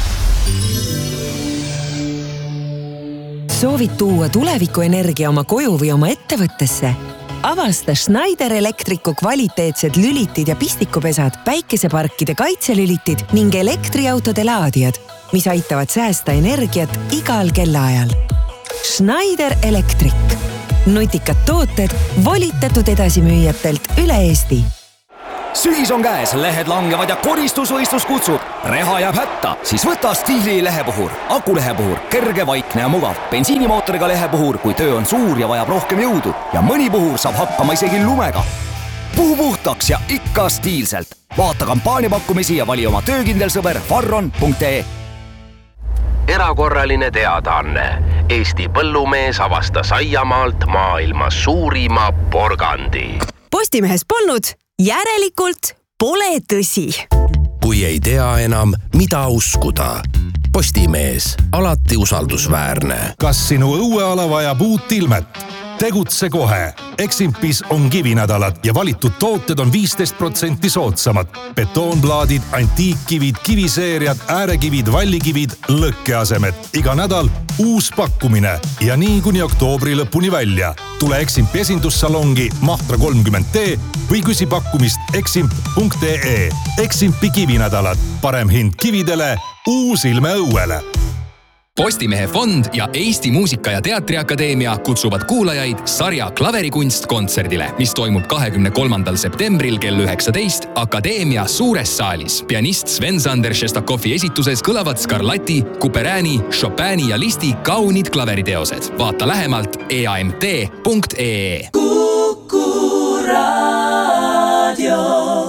Soovid tuua tulevikuenergia oma koju või oma ettevõttesse? Avasta Schneider Electricu kvaliteetsed lülitid ja pistikupesad, päikeseparkide kaitselülitid ning elektriautode laadijad, mis aitavad säästa energiat igal kellaajal. Schneider Electric. Nutikad tooted volitatud edasimüüjatelt üle Eesti. Sügis on käes, lehed langevad ja koristusvõistlus kutsub. Reha jääb hätta, siis võta Stiili lehepuhur. Akulehepuhur, kerge, vaikne ja mugav. Bensiinimootoriga lehepuhur, kui töö on suur ja vajab rohkem jõudu. Ja mõni puhur saab hakkama isegi lumega. Puhu puhtaks ja ikka stiilselt. Vaata kampaaniapakkumisi ja vali oma töökindel sõber farron punkt ee. Erakorraline teadaanne. Eesti põllumees avastas aiamaalt maailma suurima porgandi. Postimehes polnud, järelikult pole tõsi. Kui ei tea enam, mida uskuda. Postimees, alati usaldusväärne. Kas sinu õueala vajab uut ilmet? Tegutse kohe. Eximpis on kivinädalad ja valitud tooted on viisteist protsenti soodsamad. Betoonplaadid, antiikkivid, kiviseeriad, äärekivid, vallikivid, lõkkeasemed. Iga nädal uus pakkumine ja nii kuni oktoobri lõpuni välja. Tule Eximpi esindussalongi Mahtra kolmkümmend D või küsi pakkumist eximp punkt ee. Eximpi kivinädalad. Parem hind kividele, uus ilme õuele. Postimehe fond ja Eesti Muusika- ja Teatriakadeemia kutsuvad kuulajaid sarja Klaverikunst kontserdile, mis toimub kahekümne kolmandal septembril kell üheksateist Akadeemia suures saalis. Pianist Sven-Sander Šestakovi esituses kõlavad Scarlatti, Couperini, Chopini ja Listi kaunid klaveriteosed. Vaata lähemalt e a m t punkt ee. Kuku Raadio.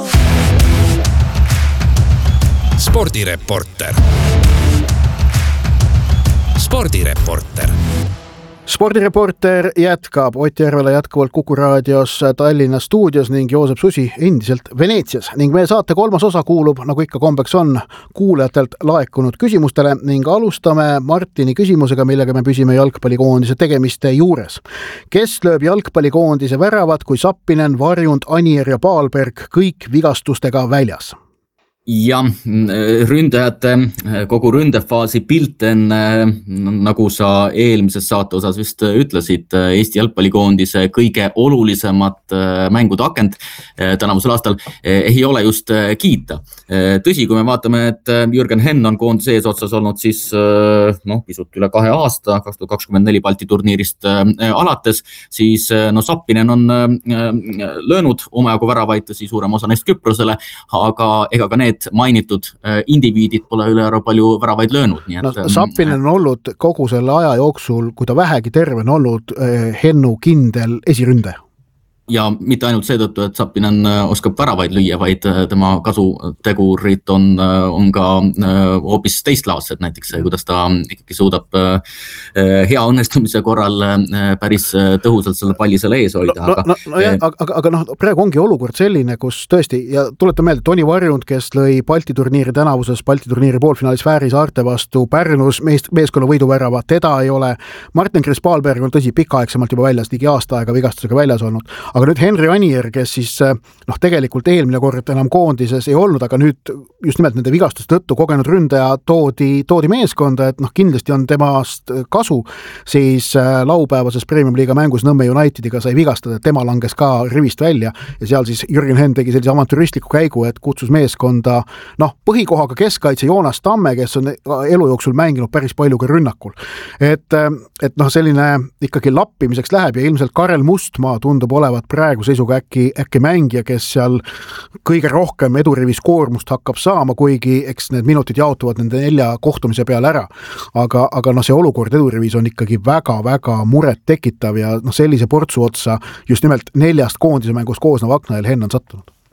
Spordireporter. Spordireporter. Spordireporter jätkab Ott Järvela jätkuvalt Kuku Raadios Tallinna stuudios ning Joosep Susi endiselt Veneetsias ning meie saate kolmas osa kuulub, nagu ikka kombeks on, kuulajatelt laekunud küsimustele ning alustame Martini küsimusega, millega me püsime jalgpallikoondise tegemiste juures. Kes lööb jalgpallikoondise väravad, kui Sappinen, Varjund, Anier ja Paalberg kõik vigastustega väljas? Ja ründajate kogu ründefaasi pilten, nagu sa eelmises saate osas vist ütlesid, Eesti jalgpallikoondise kõige olulisemat mängude akent tänavusel aastal ei ole just kiita. Tõsi, kui me vaatame, et Jürgen Henn on koondise eesotsas olnud siis no, pisut üle kahe aasta, kaks tuhat kakskümmend neli Balti turniirist alates, siis no, Sappinen on löönud omajagu väravaid, tõsi suurem osa neist Küprosele, aga ega ka need mainitud indiviidid pole üle ära palju väravaid löönud. Nii et, no, Sappinen on olnud kogu selle aja jooksul, kui ta vähegi terve on olnud Hennu kindel esiründe. Ja mitte ainult seetõttu, et Sappinen oskab väravaid lüüa, vaid tema kasutegurid on, on ka hoopis teistlaadsed, näiteks see, kuidas ta ikkagi suudab hea õnnestumise korral päris tõhusalt selle palli selle ees hoida. No, aga, no, no, jah, aga, aga noh, praegu ongi olukord selline, kus tõesti, ja tuletan meelde, Toni Varjund, kes lõi Balti turniiri tänavuses, Balti turniiri poolfinaalis Fääri saarte vastu Pärnus mees, meeskonna võiduvärava, teda ei ole. Martin Chris Paalberg on tõsi pikaaegsemalt juba väljas, ligi aasta aega vigastusega väljas olnud. Aga nüüd Henri Anier, kes siis noh, tegelikult eelmine kord enam koondises ei olnud, aga nüüd just nimelt nende vigastust tõttu kogenud ründaja toodi, toodi meeskonda, et noh, kindlasti on temast kasu, siis laupäevases Premium-liiga mängus Nõmme Unitediga sai vigastada, et tema langes ka rivist välja ja seal siis Jürgen Henn tegi sellise avantüristliku käigu, et kutsus meeskonda noh, põhikohaga keskkaitse Joonas Tamme, kes on elu jooksul mänginud päris palju ka rünnakul. Et, et noh, selline ikkagi lappimiseks läheb ja ilmselt Karel Mustmaa tundub olevat praegu seisuga äkki, äkki mängija, kes seal kõige rohkem edurivis koormust hakkab saama, kuigi eks need minutid jaotuvad nende nelja kohtumise peale ära. Aga, aga no see olukord edurivis on ikkagi väga-väga muret tekitav ja no sellise portsu otsa just nimelt neljast koondise mängus koosnev Aknael Henn on sattunud.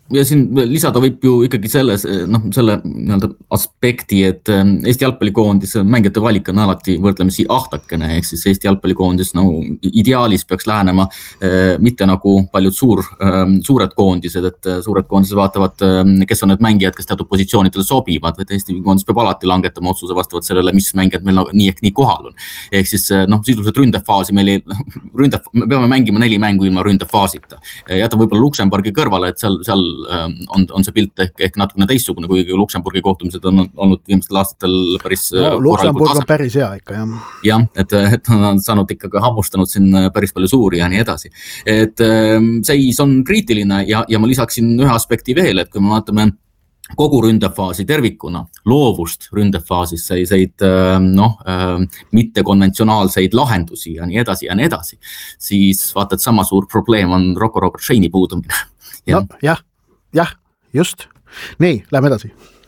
ja siin lisada võib ju ikkagi selles, noh, selle nii-öelda aspekti, et Eesti jalgpallikoondis mängijate valik on alati võrdlemisi ahtakene, ehk siis Eesti jalgpallikoondis nagu ideaalis peaks lähenema mitte nagu paljud suur, suured koondised, et suured koondised vaatavad, kes on need mängijad, kes teatud positsioonidele sobivad, või Eesti koondis peab alati langetama otsuse vastavalt sellele, mis mängijad meil nii ehk nii kohal on. Ehk siis noh, sisuliselt ründefaasi meil ei, ründef, me peame mängima neli mängu ilma ründefaasita. Jäta võib-olla Luksemburgi kõrvale, et seal, seal on, on see pilt ehk, ehk natukene teistsugune, kuigi Luksemburgi kohtumised on olnud viimastel aastatel päris no, Luksemburg on päris hea ikka, jah. Jah, et, et on saanud ikkagi hammustanud siin päris palju suuri ja nii edasi. Et seis on kriitiline ja, ja ma lisaksin ühe aspekti veel, et kui me vaatame kogu ründefaasi tervikuna, loovust ründefaasis selliseid noh, mittekonventsionaalseid lahendusi ja nii edasi ja nii edasi, siis vaata, et sama suur probleem on Rocco Robert Shane'i puudumine. Ja. No, jah, jah, just. Nii, lähme edasi.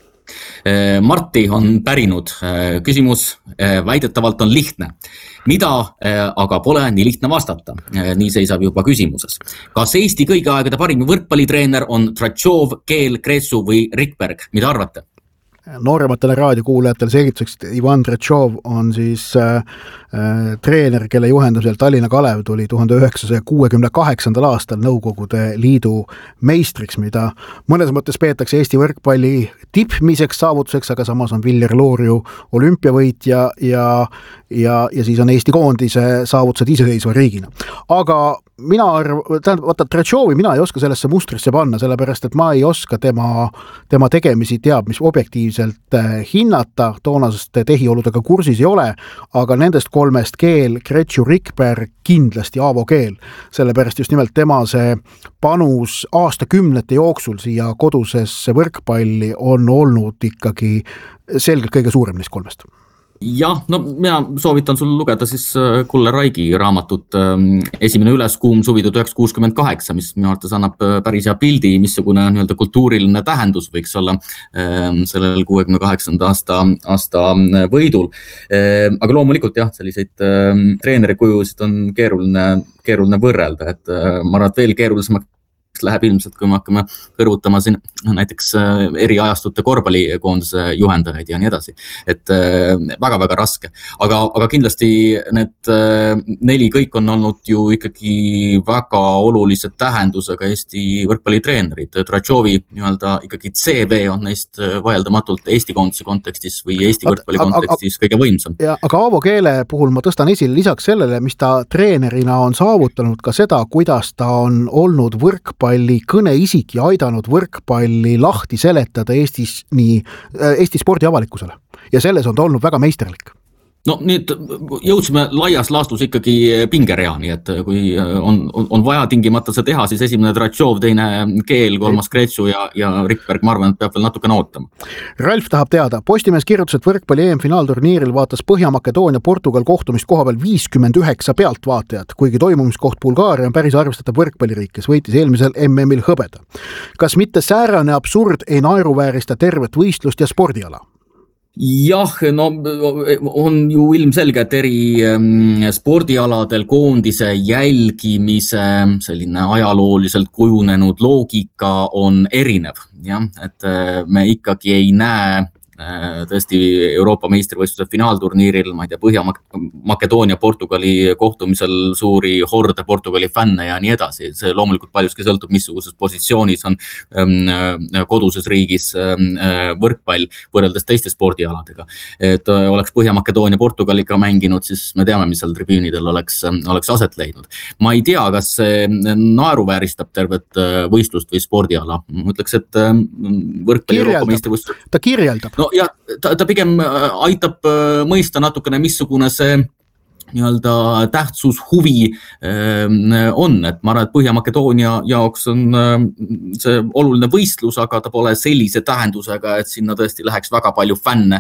Marti on pärinud. Küsimus väidetavalt on lihtne. Mida aga pole nii lihtne vastata? Nii seisab juba küsimuses. Kas Eesti kõigi aegade parim võrkpallitreener on Tratšov, Keel, Kreetsu või Rikberg? Mida arvate? Noorematele raadiokuulajatele selgituseks, et Ivan Tratšov on siis äh, äh, treener, kelle juhendusel Tallinna Kalev tuli tuhande üheksasaja kuuekümne kaheksandal aastal Nõukogude Liidu meistriks, mida mõnes mõttes peetakse Eesti võrkpalli tippmiseks saavutuseks, aga samas on Viljar Loorju olümpiavõitja ja, ja, ja siis on Eesti koondise saavutused iseseisva riigina. Aga mina arv, tähendab, vaata, Tratšovi mina ei oska sellesse mustrisse panna, sellepärast, et ma ei oska tema, tema tegemisi teab, mis objektiivselt hinnata, toonasest tehioludega kursis ei ole, aga nendest kolmest Keel, Kretšu, Rikberg, kindlasti Aavo Keel, sellepärast just nimelt tema see panus aastakümnete jooksul siia kodusesse võrkpalli on olnud ikkagi selgelt kõige suurem neist kolmest. Jah, no mina soovitan sul lugeda siis Kulle Raigi raamatut Esimene üleskuum suvi tuhat üheksasada kuuskümmend kaheksa, mis minu arvates annab päris hea pildi, missugune nii-öelda kultuuriline tähendus võiks olla sellel kuuekümne kaheksanda aasta, aasta võidul. Aga loomulikult jah, selliseid treeneri kujusid on keeruline, keeruline võrrelda, et ma arvan, et veel keerulisemaks läheb ilmselt, kui me hakkame kõrvutama siin näiteks eri ajastute korvpallikoondise juhendajaid ja nii edasi. Et väga-väga raske. Aga, aga kindlasti need neli kõik on olnud ju ikkagi väga olulise tähendusega Eesti võrkpallitreenerid. Tratšovi nii-öelda ikkagi C V on neist vaieldamatult Eesti koondise kontekstis või Eesti võrkpalli kontekstis kõige võimsam. Ja, aga Aavo Keele puhul ma tõstan esile lisaks sellele, mis ta treenerina on saavutanud ka seda, kuidas ta on olnud võrkpalli võrkpalli kõneisik ja aidanud võrkpalli lahti seletada Eestis, nii, Eesti spordi avalikkusele. Ja selles on ta olnud väga meisterlik. No nüüd jõudsime laias laastus ikkagi pingereani, et kui on, on vaja tingimata see teha, siis esimene Tratšov, teine Keel, kolmas Kreetsu ja, ja Rikberg, ma arvan, et peab veel natukene ootama. Ralf tahab teada, Postimees kirjutas, et võrkpalli E M-finaalturniiril vaatas Põhja-Makedoonia Portugal kohtumist koha peal viiskümmend üheksa pealtvaatajat, kuigi toimumiskoht Bulgaaria on päris arvestatav võrkpalliriik, kes võitis eelmisel M M-il hõbeda. Kas mitte säärane absurd ei naeruväärista tervet võistlust ja spordiala? Jah, no on ju ilmselge, et eri spordialadel koondise jälgimise selline ajalooliselt kujunenud loogika on erinev, jah, et me ikkagi ei näe tõesti Euroopa meistrivõistluse finaalturniiril, ma ei tea, Põhja-Makedoonia Portugali kohtumisel suuri horde Portugali fänne ja nii edasi. See loomulikult paljuski sõltub, missuguses positsioonis on koduses riigis võrkpall võrreldes teiste spordialadega. Et oleks Põhja-Makedoonia Portugaliga mänginud, siis me teame, mis seal tribüünidel oleks, oleks aset leidnud. Ma ei tea, kas see naeruvääristab tervet võistlust või spordiala. Ma ütleks, et võrkpalli Euroopa meistrivõistlus... Ta kirjeldab. No ja ta, ta pigem aitab mõista natukene, missugune see nii-öelda tähtsus huvi on, et ma arvan, et Põhja-Makedoonia jaoks on see oluline võistlus, aga ta pole sellise tähendusega, et sinna tõesti läheks väga palju fänne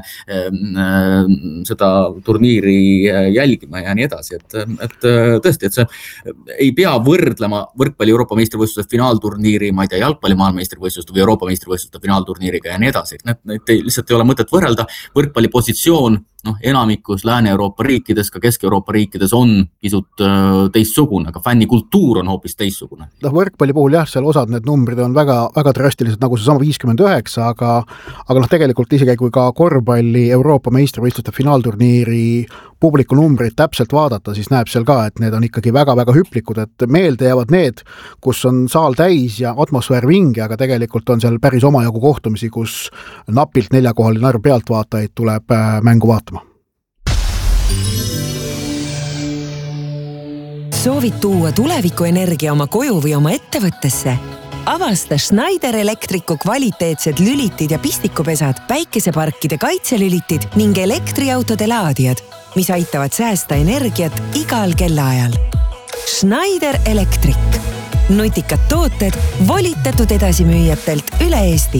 seda turniiri jälgima ja nii edasi, et, et tõesti, et see ei pea võrdlema võrkpalli Euroopa meistrivõistluse finaalturniiri, ma ei tea, jalgpalli maailmeistrivõistluste või Euroopa meistrivõistluste finaalturniiriga ja nii edasi, need, need ei, lihtsalt ei ole mõtet võrrelda, võrkpalli positsioon noh, enamikus Lääne-Euroopa riikides, ka Kesk-Euroopa riikides on pisut teistsugune, aga fännikultuur on hoopis teistsugune. No, võrkpalli puhul jah, seal osad need numbrid on väga, väga drastilised, nagu see sama viiskümmend üheksa, aga, aga noh, tegelikult isegi kui ka korvpalli Euroopa meistrivõistluste finaalturniiri publiku numbrid täpselt vaadata, siis näeb seal ka, et need on ikkagi väga-väga hüplikud, et meelde jäävad need, kus on saal täis ja atmosfäär vinge, aga tegelikult on seal päris omajagu kohtumisi, kus napilt neljakohaline arv pealtvaatajaid tuleb mängu vaatama. Soovid tuua tulevikuenergia oma koju või oma ettevõttesse? Avasta Schneider Electricu kvaliteetsed lülitid ja pistikupesad, päikeseparkide kaitselülitid ning elektriautode laadijad, mis aitavad säästa energiat igal kellaajal. Schneider Electric. Nutikad tooted volitatud edasimüüjatelt üle Eesti.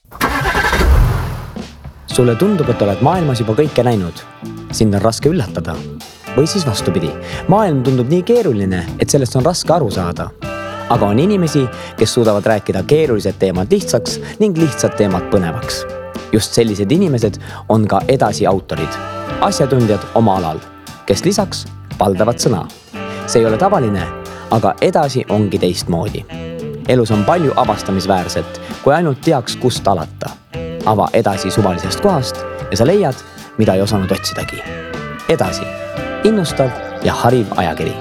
Sulle tundub, et oled maailmas juba kõike näinud. Sind on raske üllatada. Või siis vastupidi. Maailm tundub nii keeruline, et sellest on raske aru saada. Aga on inimesi, kes suudavad rääkida keerulised teemad lihtsaks ning lihtsad teemad põnevaks. Just sellised inimesed on ka edasi autorid, asjatundjad oma alal, kes lisaks valdavad sõna. See ei ole tavaline, aga edasi ongi teistmoodi. Elus on palju avastamisväärset, kui ainult teaks, kust alata. Ava edasi suvalisest kohast ja sa leiad, mida ei osanud otsidagi. Edasi, innustav ja hariv ajakiri.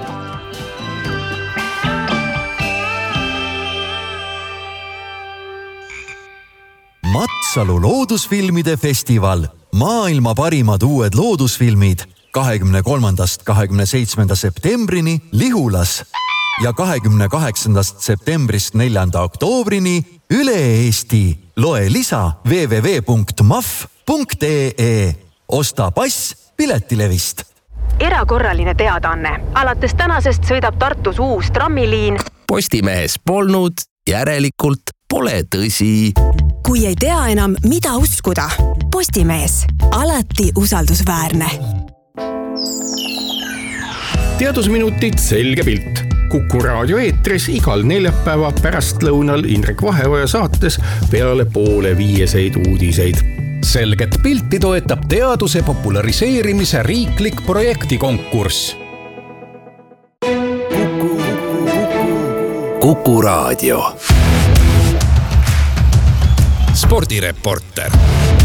Matsalu loodusfilmide festival. Maailma parimad uued loodusfilmid kahekümne kolmandast kahekümne seitsmenda septembrini Lihulas ja kahekümne kaheksandast septembrist neljanda oktoobrini üle Eesti. Loe lisa w w w punkt m a f punkt e e. Osta pass piletilevist. Erakorraline teadaanne. Alates tänasest sõidab Tartus uus trammiliin. Postimehes polnud, järelikult pole tõsi. Kui ei tea enam, mida uskuda. Postimees. Alati usaldusväärne. Teadusminutid selge pilt. Kuku raadio eetris igal neljapäeva pärast lõunal Indrek Vaheoja saates peale poole viieseid uudiseid. Selget pilti toetab teaduse populariseerimise riiklik projektikonkurss. Kuku, Kuku raadio. Spordireporter.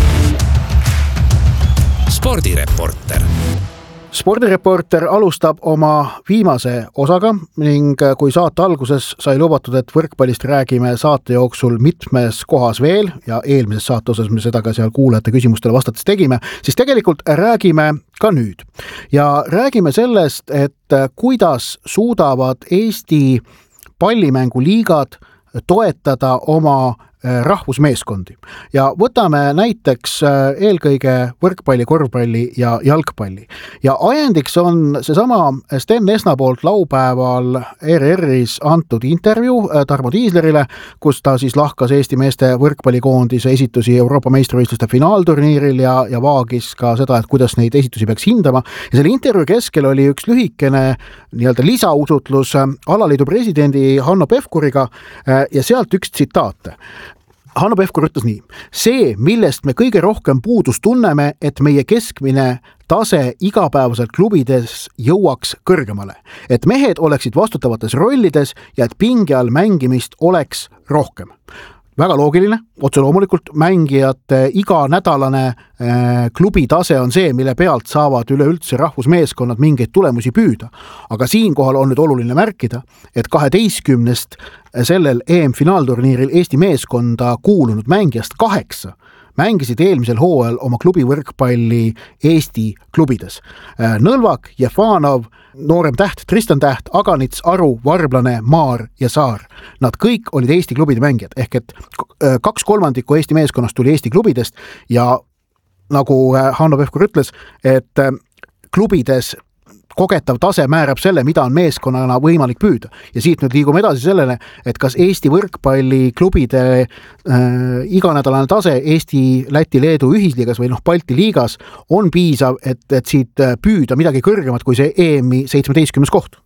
Spordireporter. Spordireporter alustab oma viimase osaga ning kui saate alguses sai lubatud, et võrkpallist räägime saate jooksul mitmes kohas veel ja eelmises saate osas me seda ka seal kuulajate küsimustele vastates tegime, siis tegelikult räägime ka nüüd. Ja räägime sellest, et kuidas suudavad Eesti pallimänguliigad toetada oma rahvusmeeskondi. Ja võtame näiteks eelkõige võrkpalli, korvpalli ja jalgpalli. Ja ajendiks on seesama Sten Esna poolt laupäeval E R R-is antud intervjuu Tarmo Tiislerile, kus ta siis lahkas Eesti meeste võrkpallikoondise esitusi Euroopa meistrivõistluste finaalturniiril ja, ja vaagis ka seda, et kuidas neid esitusi peaks hindama. Ja selle intervjuu keskel oli üks lühikene nii-öelda lisausutlus alaliidu presidendi Hanno Pevkuriga ja sealt üks tsitaat. Hanno Pevkur ütles nii. See, millest me kõige rohkem puudus tunneme, et meie keskmine tase igapäevaselt klubides jõuaks kõrgemale. Et mehed oleksid vastutavates rollides ja et pinge all mängimist oleks rohkem. Väga loogiline, otse loomulikult mängijate iganädalane äh, klubi tase on see, mille pealt saavad üleüldse rahvusmeeskonnad mingeid tulemusi püüda. Aga siinkohal on nüüd oluline märkida, et kaheteistkümnest sellel E M-finaalturniiril Eesti meeskonda kuulunud mängijast kaheksa mängisid eelmisel hooajal oma klubi võrkpalli Eesti klubides. Nõlvak, Jefanov, noorem täht, Tristan Täht, Aganits, Aru, Varblane, Maar ja Saar. Nad kõik olid Eesti klubide mängijad, ehk et kaks kolmandikku Eesti meeskonnast tuli Eesti klubidest ja nagu Hanno Pevkur ütles, et klubides kogetav tase määrab selle, mida on meeskonnana võimalik püüda. Ja siit nüüd liigume edasi sellele, et kas Eesti võrkpalliklubide äh, iganädalane tase Eesti, Läti, Leedu ühisliigas või noh Balti liigas on piisav, et, et siit püüda midagi kõrgemat kui see E M-i seitsmeteistkümnes koht.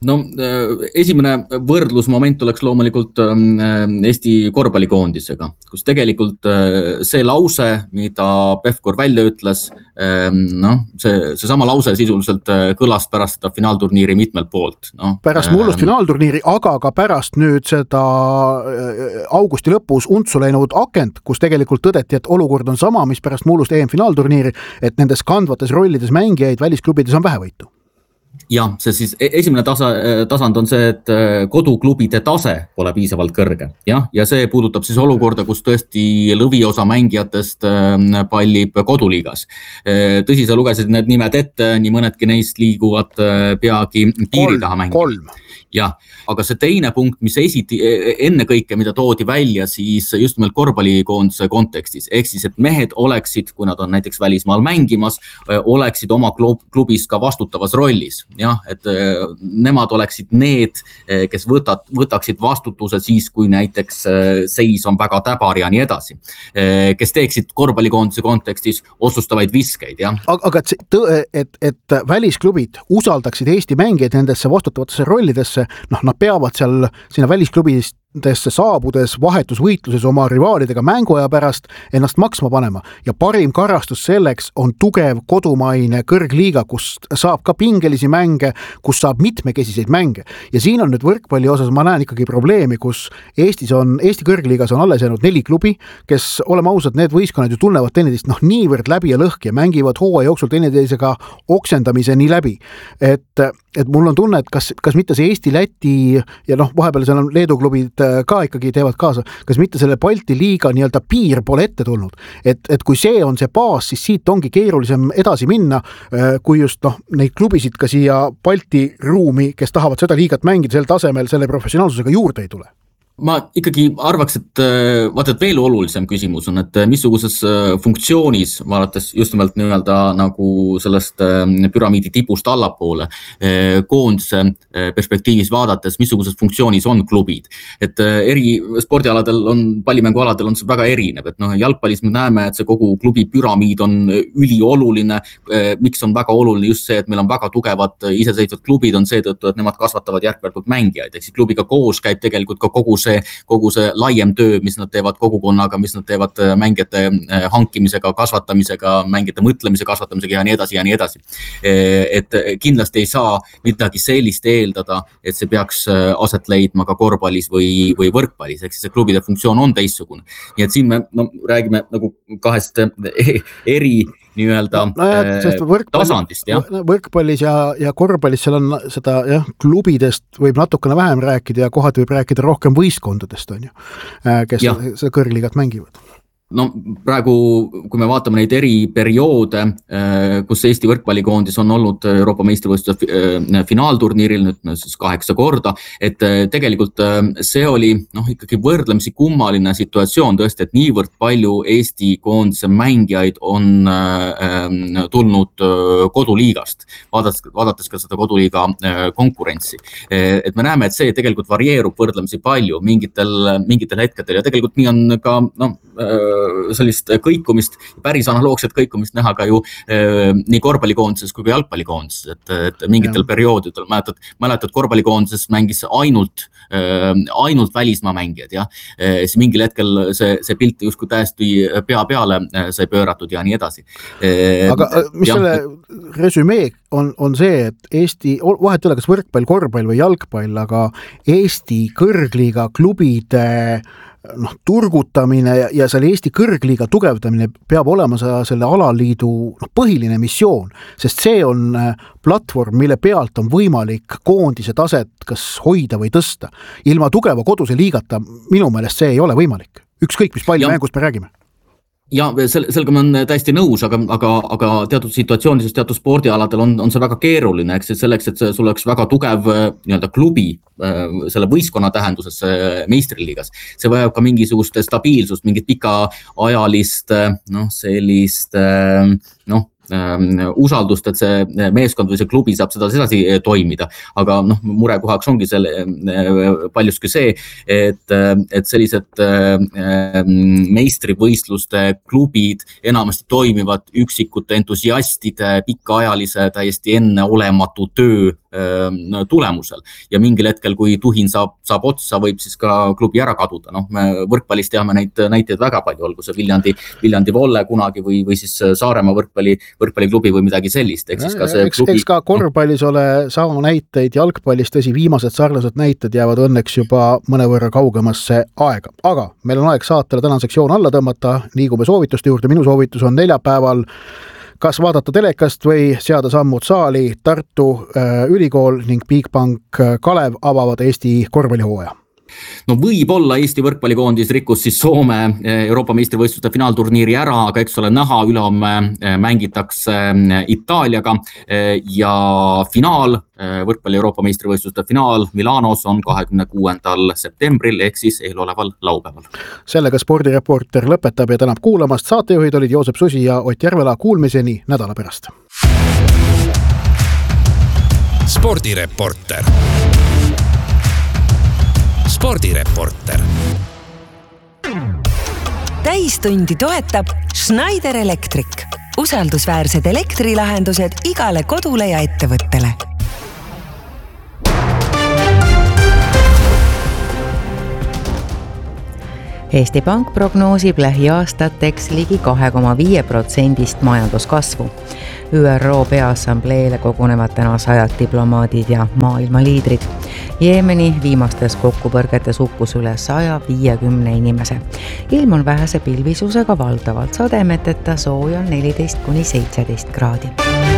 No esimene võrdlusmoment oleks loomulikult Eesti korvpallikoondisega, kus tegelikult see lause, mida Pevkur välja ütles, no, see, see sama lause sisuliselt kõlas pärast seda finaalturniiri mitmelt poolt. No, pärast mullust ähm, finaalturniiri, aga ka pärast nüüd seda augusti lõpus untsu läinud akent, kus tegelikult tõdeti, et olukord on sama, mis pärast mullust E M finaalturniiri, et nendes kandvates rollides mängijaid välisklubides on vähevõitu. Ja, see siis esimene tasa, tasand on see, et koduklubide tase pole piisavalt kõrge. Ja, ja see puudutab siis olukorda, kus tõesti lõviosa mängijatest pallib koduliigas. Tõsi, sa lugesid need nimed ette, nii mõnedki neist liiguvad peagi piiri taha mängida. Kolm. Ja, aga see teine punkt, mis esiti enne kõike, mida toodi välja, siis just nimelt korvpallikoondise kontekstis. Ehk siis, et mehed oleksid, kui nad on näiteks välismaal mängimas, oleksid oma klubis ka vastutavas rollis. Ja, et nemad oleksid need, kes võtad, võtaksid vastutuse siis, kui näiteks seis on väga täbar ja nii edasi. Kes teeksid korvpallikoondise kontekstis otsustavaid viskeid. Ja. Aga et, et, et välisklubid usaldaksid Eesti mängijaid nendesse vastutavatesse rollidesse, noh, nad peavad seal sinna välisklubidest saabudes vahetusvõitluses oma rivaalidega mänguaja pärast ennast maksma panema ja parim karastus selleks on tugev kodumaine kõrgliiga, kus saab ka pingelisi mänge, kus saab mitmekesiseid mänge ja siin on nüüd võrkpalli osas ma näen ikkagi probleemi, kus Eestis on, Eesti kõrgliigas on alles jäänud neli klubi, kes oleme ausad, need võistkonnad ju tunnevad teineteist noh niivõrd läbi ja lõhki ja mängivad hooaja jooksul teineteisega oksendamiseni läbi, et, et mul on tunne, et kas, kas mitte see Eesti, Läti ja noh, vahepeal seal on Leedu klubid ka ikkagi teevad kaasa, kas mitte selle Balti liiga nii-öelda piir pole ette tulnud, et, et kui see on see baas, siis siit ongi keerulisem edasi minna, kui just noh, neid klubisid ka siia Balti ruumi, kes tahavad seda liigat mängida sel tasemel, selle professionaalsusega juurde ei tule. Ma ikkagi arvaks, et vaata, et veel olulisem küsimus on, et missuguses funktsioonis, vaadates just nimelt nii-öelda nagu sellest püramiidi tipust allapoole, koondise perspektiivis vaadates, missuguses funktsioonis on klubid. Et eri spordialadel on, pallimängualadel on see väga erinev, et noh, jalgpallis me näeme, et see kogu klubi püramiid on ülioluline, miks on väga oluline just see, et meil on väga tugevad iseseisvad klubid, on seetõttu, et nemad kasvatavad järk-järgult mängijaid, ehk siis klubiga koos käib tegelikult ka kogu see kogu see laiem töö, mis nad teevad kogukonnaga, mis nad teevad mängijate hankimisega, kasvatamisega, mängijate mõtlemise kasvatamisega ja nii edasi ja nii edasi. Et kindlasti ei saa midagi sellist eeldada, et see peaks aset leidma ka korvpallis või, või võrkpallis, ehk siis see klubide funktsioon on teistsugune. Nii et siin me no, räägime nagu kahest eri nii-öelda no, jah, võrkpalli, tasandist. Ja. Võrkpallis ja, ja korvpallis seal on seda jah, klubidest võib natukene vähem rääkida ja kohati võib rääkida rohkem võistkondadest, on ju, kes ja. seda kõrgliigat mängivad. No praegu, kui me vaatame neid eri perioode, kus Eesti võrkpallikoondis on olnud Euroopa meistrivõistluse finaalturniiril nüüd siis kaheksa korda, et tegelikult see oli noh, ikkagi võrdlemisi kummaline situatsioon tõesti, et niivõrd palju Eesti koondise mängijaid on tulnud koduliigast, vaadates, vaadates ka seda koduliiga konkurentsi. Et me näeme, et see tegelikult varieerub võrdlemisi palju mingitel, mingitel hetkedel ja tegelikult nii on ka no, sellist kõikumist, päris analoogset kõikumist näha ka ju äh, nii korvpallikoondises kui ka jalgpallikoondises, et, et mingitel ja. perioodidel mäletad, mäletad korvpallikoondises mängis ainult, äh, ainult välismaa mängijad ja äh, siis mingil hetkel see, see pilt justkui täiesti pea peale äh, sai pööratud ja nii edasi. Äh, aga mis ja, selle resümee on, on see, et Eesti, vahet üle kas võrkpall, korvpall või jalgpall, aga Eesti kõrgliiga klubide noh, turgutamine ja, ja selle Eesti kõrgliiga tugevdamine peab olema selle alaliidu noh, põhiline missioon, sest see on platvorm, mille pealt on võimalik koondise taset kas hoida või tõsta. Ilma tugeva koduse liigata minu meelest see ei ole võimalik. Ükskõik, mis palju mängust me räägime. Ja sel, sellega ma olen täiesti nõus, aga, aga, aga teatud situatsioonides, teatud spordialadel on, on see väga keeruline, eks selleks, et sul oleks väga tugev nii-öelda klubi selle võistkonna tähenduses meistriliigas. See vajab ka mingisugust stabiilsust, mingit pikaajalist noh, sellist noh, usaldust, et see meeskond või see klubi saab seda edasi toimida. Aga noh, murekohaks ongi selle paljuski see, et, et sellised meistrivõistluste klubid enamasti toimivad üksikute entusiastide pikaajalise täiesti enneolematu töö tulemusel ja mingil hetkel, kui tuhin saab, saab otsa, võib siis ka klubi ära kaduda. Noh, me võrkpallis teame neid näiteid väga palju, olgu see Viljandi, Viljandi Volle kunagi või, või siis Saaremaa võrkpalli, võrkpalliklubi või midagi sellist. Eks, siis ka see eks, klubi... eks ka korvpallis ole sama näiteid, jalgpallis tõsi, viimased sarnased näited jäävad õnneks juba mõnevõrra kaugemasse aega. Aga meil on aeg saatele täna sektsioon alla tõmmata, liigume soovituste juurde. Minu soovitus on neljapäeval kas vaadata telekast või seada sammud saali. Tartu äh, ülikool ning Bigbank Kalev avavad Eesti korvpallihooaja. No võib-olla Eesti võrkpallikoondis rikkus siis Soome Euroopa meistrivõistluste finaalturniiri ära, aga eks ole näha, ülehomme mängitakse Itaaliaga ja finaal, võrkpalli Euroopa meistrivõistluste finaal Milanos on kahekümne kuuendal septembril ehk siis eeloleval laupäeval. Sellega spordireporter lõpetab ja tänab kuulamast. Saatejuhid olid Joosep Susi ja Ott Järvela. Kuulmiseni nädala pärast. Spordireporter. Spordireporter. Täistundi toetab Schneider Electric. Usaldusväärsed elektrilahendused igale kodule ja ettevõttele. Eesti Pank prognoosib lähiaastateks ligi kahe koma viis protsendist majanduskasvu. Ü R O Peaassambleele kogunevad täna sajad diplomaadid ja maailma liidrid. Jeemeni viimastes kokkupõrgetes hukkus üle saja viiekümne inimese. Ilm on vähese pilvisusega, valdavalt sademeteta, sooja neliteist kuni seitseteist kraadi.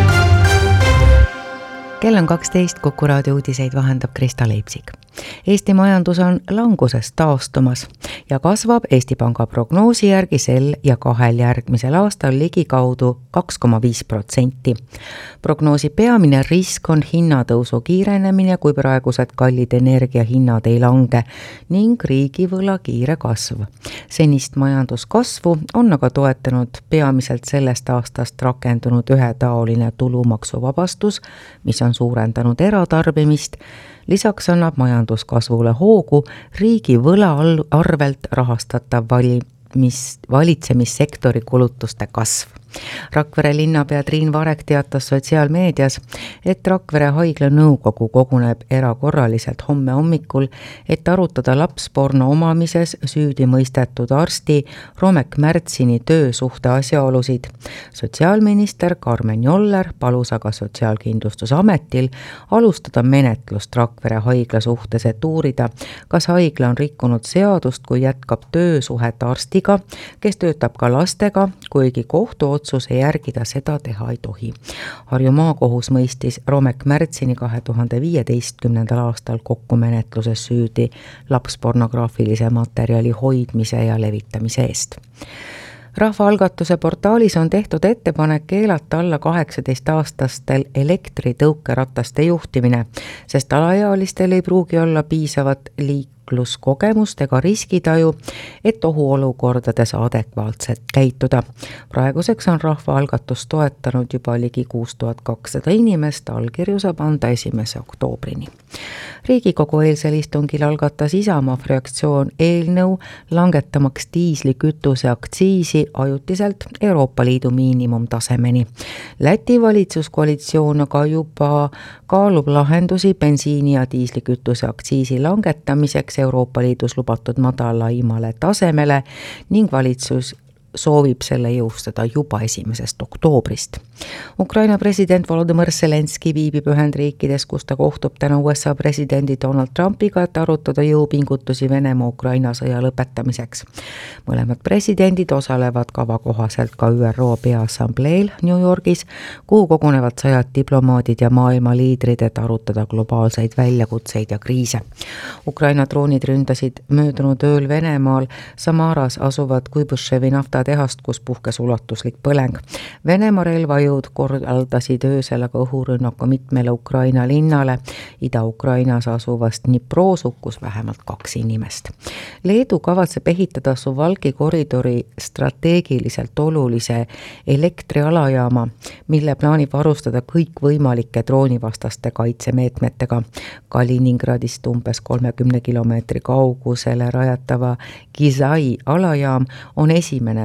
Kell on kaksteist, Kuku raadio uudiseid vahendab Krista Leipsik. Eesti majandus on langusest taastumas ja kasvab Eesti Panga prognoosi järgi sel ja kahel järgmisel aastal ligi kaudu kaks koma viis protsenti. Prognoosi peamine risk on hinnatõusu kiirenemine, kui praegused kallid energiahinnad ei lange ning riigivõla kiire kasv. Senist majanduskasvu on aga toetanud peamiselt sellest aastast rakendunud ühetaoline tulumaksuvabastus, mis on suurendanud eratarbimist. Lisaks annab majanduskasvule hoogu riigi võla arvelt rahastatav valimis, valitsemissektori kulutuste kasv. Rakvere linnapea Triin Varek teatas sotsiaalmeedias, et Rakvere haigla nõukogu koguneb erakorraliselt homme hommikul, et arutada lapsporno omamises süüdi mõistetud arsti Romek Märtsini töösuhte asjaolusid. Sotsiaalminister Karmen Joller palus aga Sotsiaalkindlustusametil alustada menetlust Rakvere haigla suhtes, et uurida, kas haigla on rikkunud seadust, kui jätkab töösuhet arstiga, kes töötab ka lastega, kuigi kohtu otsuse järgida seda teha ei tohi. Harju maakohus mõistis Romek Märtsini kahe tuhande viieteistkümnendal aastal kokkumenetluses süüdi lapspornograafilise materjali hoidmise ja levitamise eest. Rahvaalgatuse portaalis on tehtud ettepanek keelata alla kaheksateist-aastastel elektritõukerataste juhtimine, sest alaealistel ei pruugi olla piisavat liikluskogemust ega riskitaju, et ohuolukordades adekvaatselt käituda. Praeguseks on rahvaalgatus toetanud juba ligi kuus tuhat kakssada inimest, allkirju saab anda esimese oktoobrini. Riigikogu eelsel istungil algatas Isamaa fraktsioon eelnõu langetamaks diislikütuse aktsiisi ajutiselt Euroopa Liidu miinimumtasemeni. Läti valitsuskoalitsioon aga juba kaalub lahendusi bensiini ja diislikütuse aktsiisi langetamiseks Euroopa Liidus lubatud madalaimale tasemele ning valitsus soovib selle jõustada juba esimesest oktoobrist. Ukraina president Volodymyr Zelenski viibib Ühendriikides, kus ta kohtub täna U S A presidendi Donald Trumpiga, et arutada jõupingutusi Venemaa-Ukraina sõja lõpetamiseks. Mõlemad presidendid osalevad kava kohaselt ka Ü R O Peaassambleel New Yorgis, kuhu kogunevad sajad diplomaadid ja maailma liidrid, et arutada globaalseid väljakutseid ja kriise. Ukraina droonid ründasid möödunud ööl Venemaal Samaras asuvad Kuibushevi nafta tehast, kus puhkes ulatuslik põleng. Venemaa relvajõud korraldasid öösel aga õhurünnaku mitmele Ukraina linnale. Ida-Ukrainas asuvast Dnipros hukkus vähemalt kaks inimest. Leedu kavatseb ehitada Suwałki koridori strateegiliselt olulise elektrialajaama, mille plaanib varustada kõik võimalike droonivastaste kaitsemeetmetega. Kaliningradist umbes kolmekümne kilomeetri kaugusele rajatava Gizai alajaam on esimene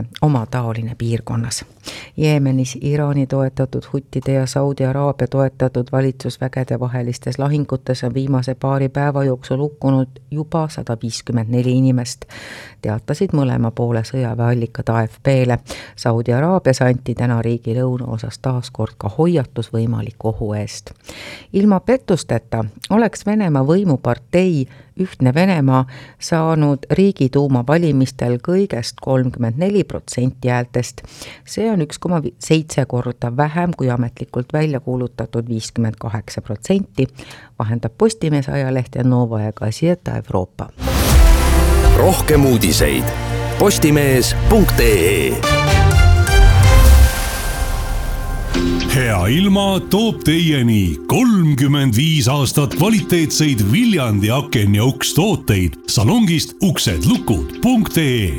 oma taoline piirkonnas. Jeemenis Iraani toetatud huttide ja Saudi Araabia toetatud valitsusvägede vahelistes lahingutes on viimase paari päeva jooksul hukkunud juba sada viiskümmend neli inimest, teatasid mõlema poole sõjaväeallikad A F P-le. Saudi Araabias anti täna riigi lõunaosas taaskord ka hoiatus võimaliku ohu eest. Ilma pettusteta oleks Venemaa võimupartei Ühtne Venemaa saanud riigiduuma valimistel kõigest kolmkümmend neli protsenti häältest. See on üks koma seitse korda vähem kui ametlikult välja kuulutatud viiskümmend kaheksa protsenti, vahendab Postimees ajaleht ja Nova ja Gazeta Euroopa. Rohkem uudiseid postimees punkt ee. Hea ilma toob teieni kolmkümmend viis aastat kvaliteetseid Viljandi aken ja uks tooteid salongist uksed lukud punkt ee.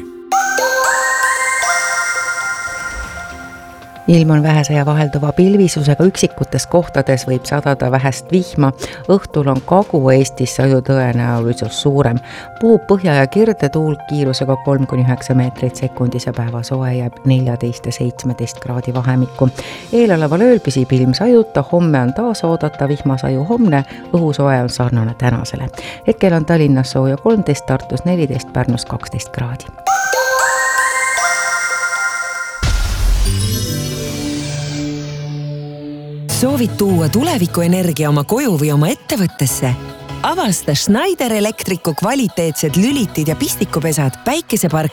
Ilm on vähese ja vahelduva pilvisusega, üksikutes kohtades võib sadada vähest vihma, õhtul on Kagu-Eestis saju tõenäolisus suurem. Puhub põhja ja kirde tuul kiirusega kolm kuni üheksa meetrit sekundis ja päeva soe jääb neljateist ja seitsmeteist kraadi vahemikku. Eeloleval ööl püsib ilm sajuta, homme on taas oodata vihmasaju, homne õhusoe on sarnane tänasele. Hetkel on Tallinnas sooja kolmteist, Tartus neliteist, Pärnus kaksteist kraadi. Soovid tuua tulevikuenergia oma koju või oma ettevõttesse? Avasta Schneider Electricu kvaliteetsed lülitid ja pistikupesad päikesepark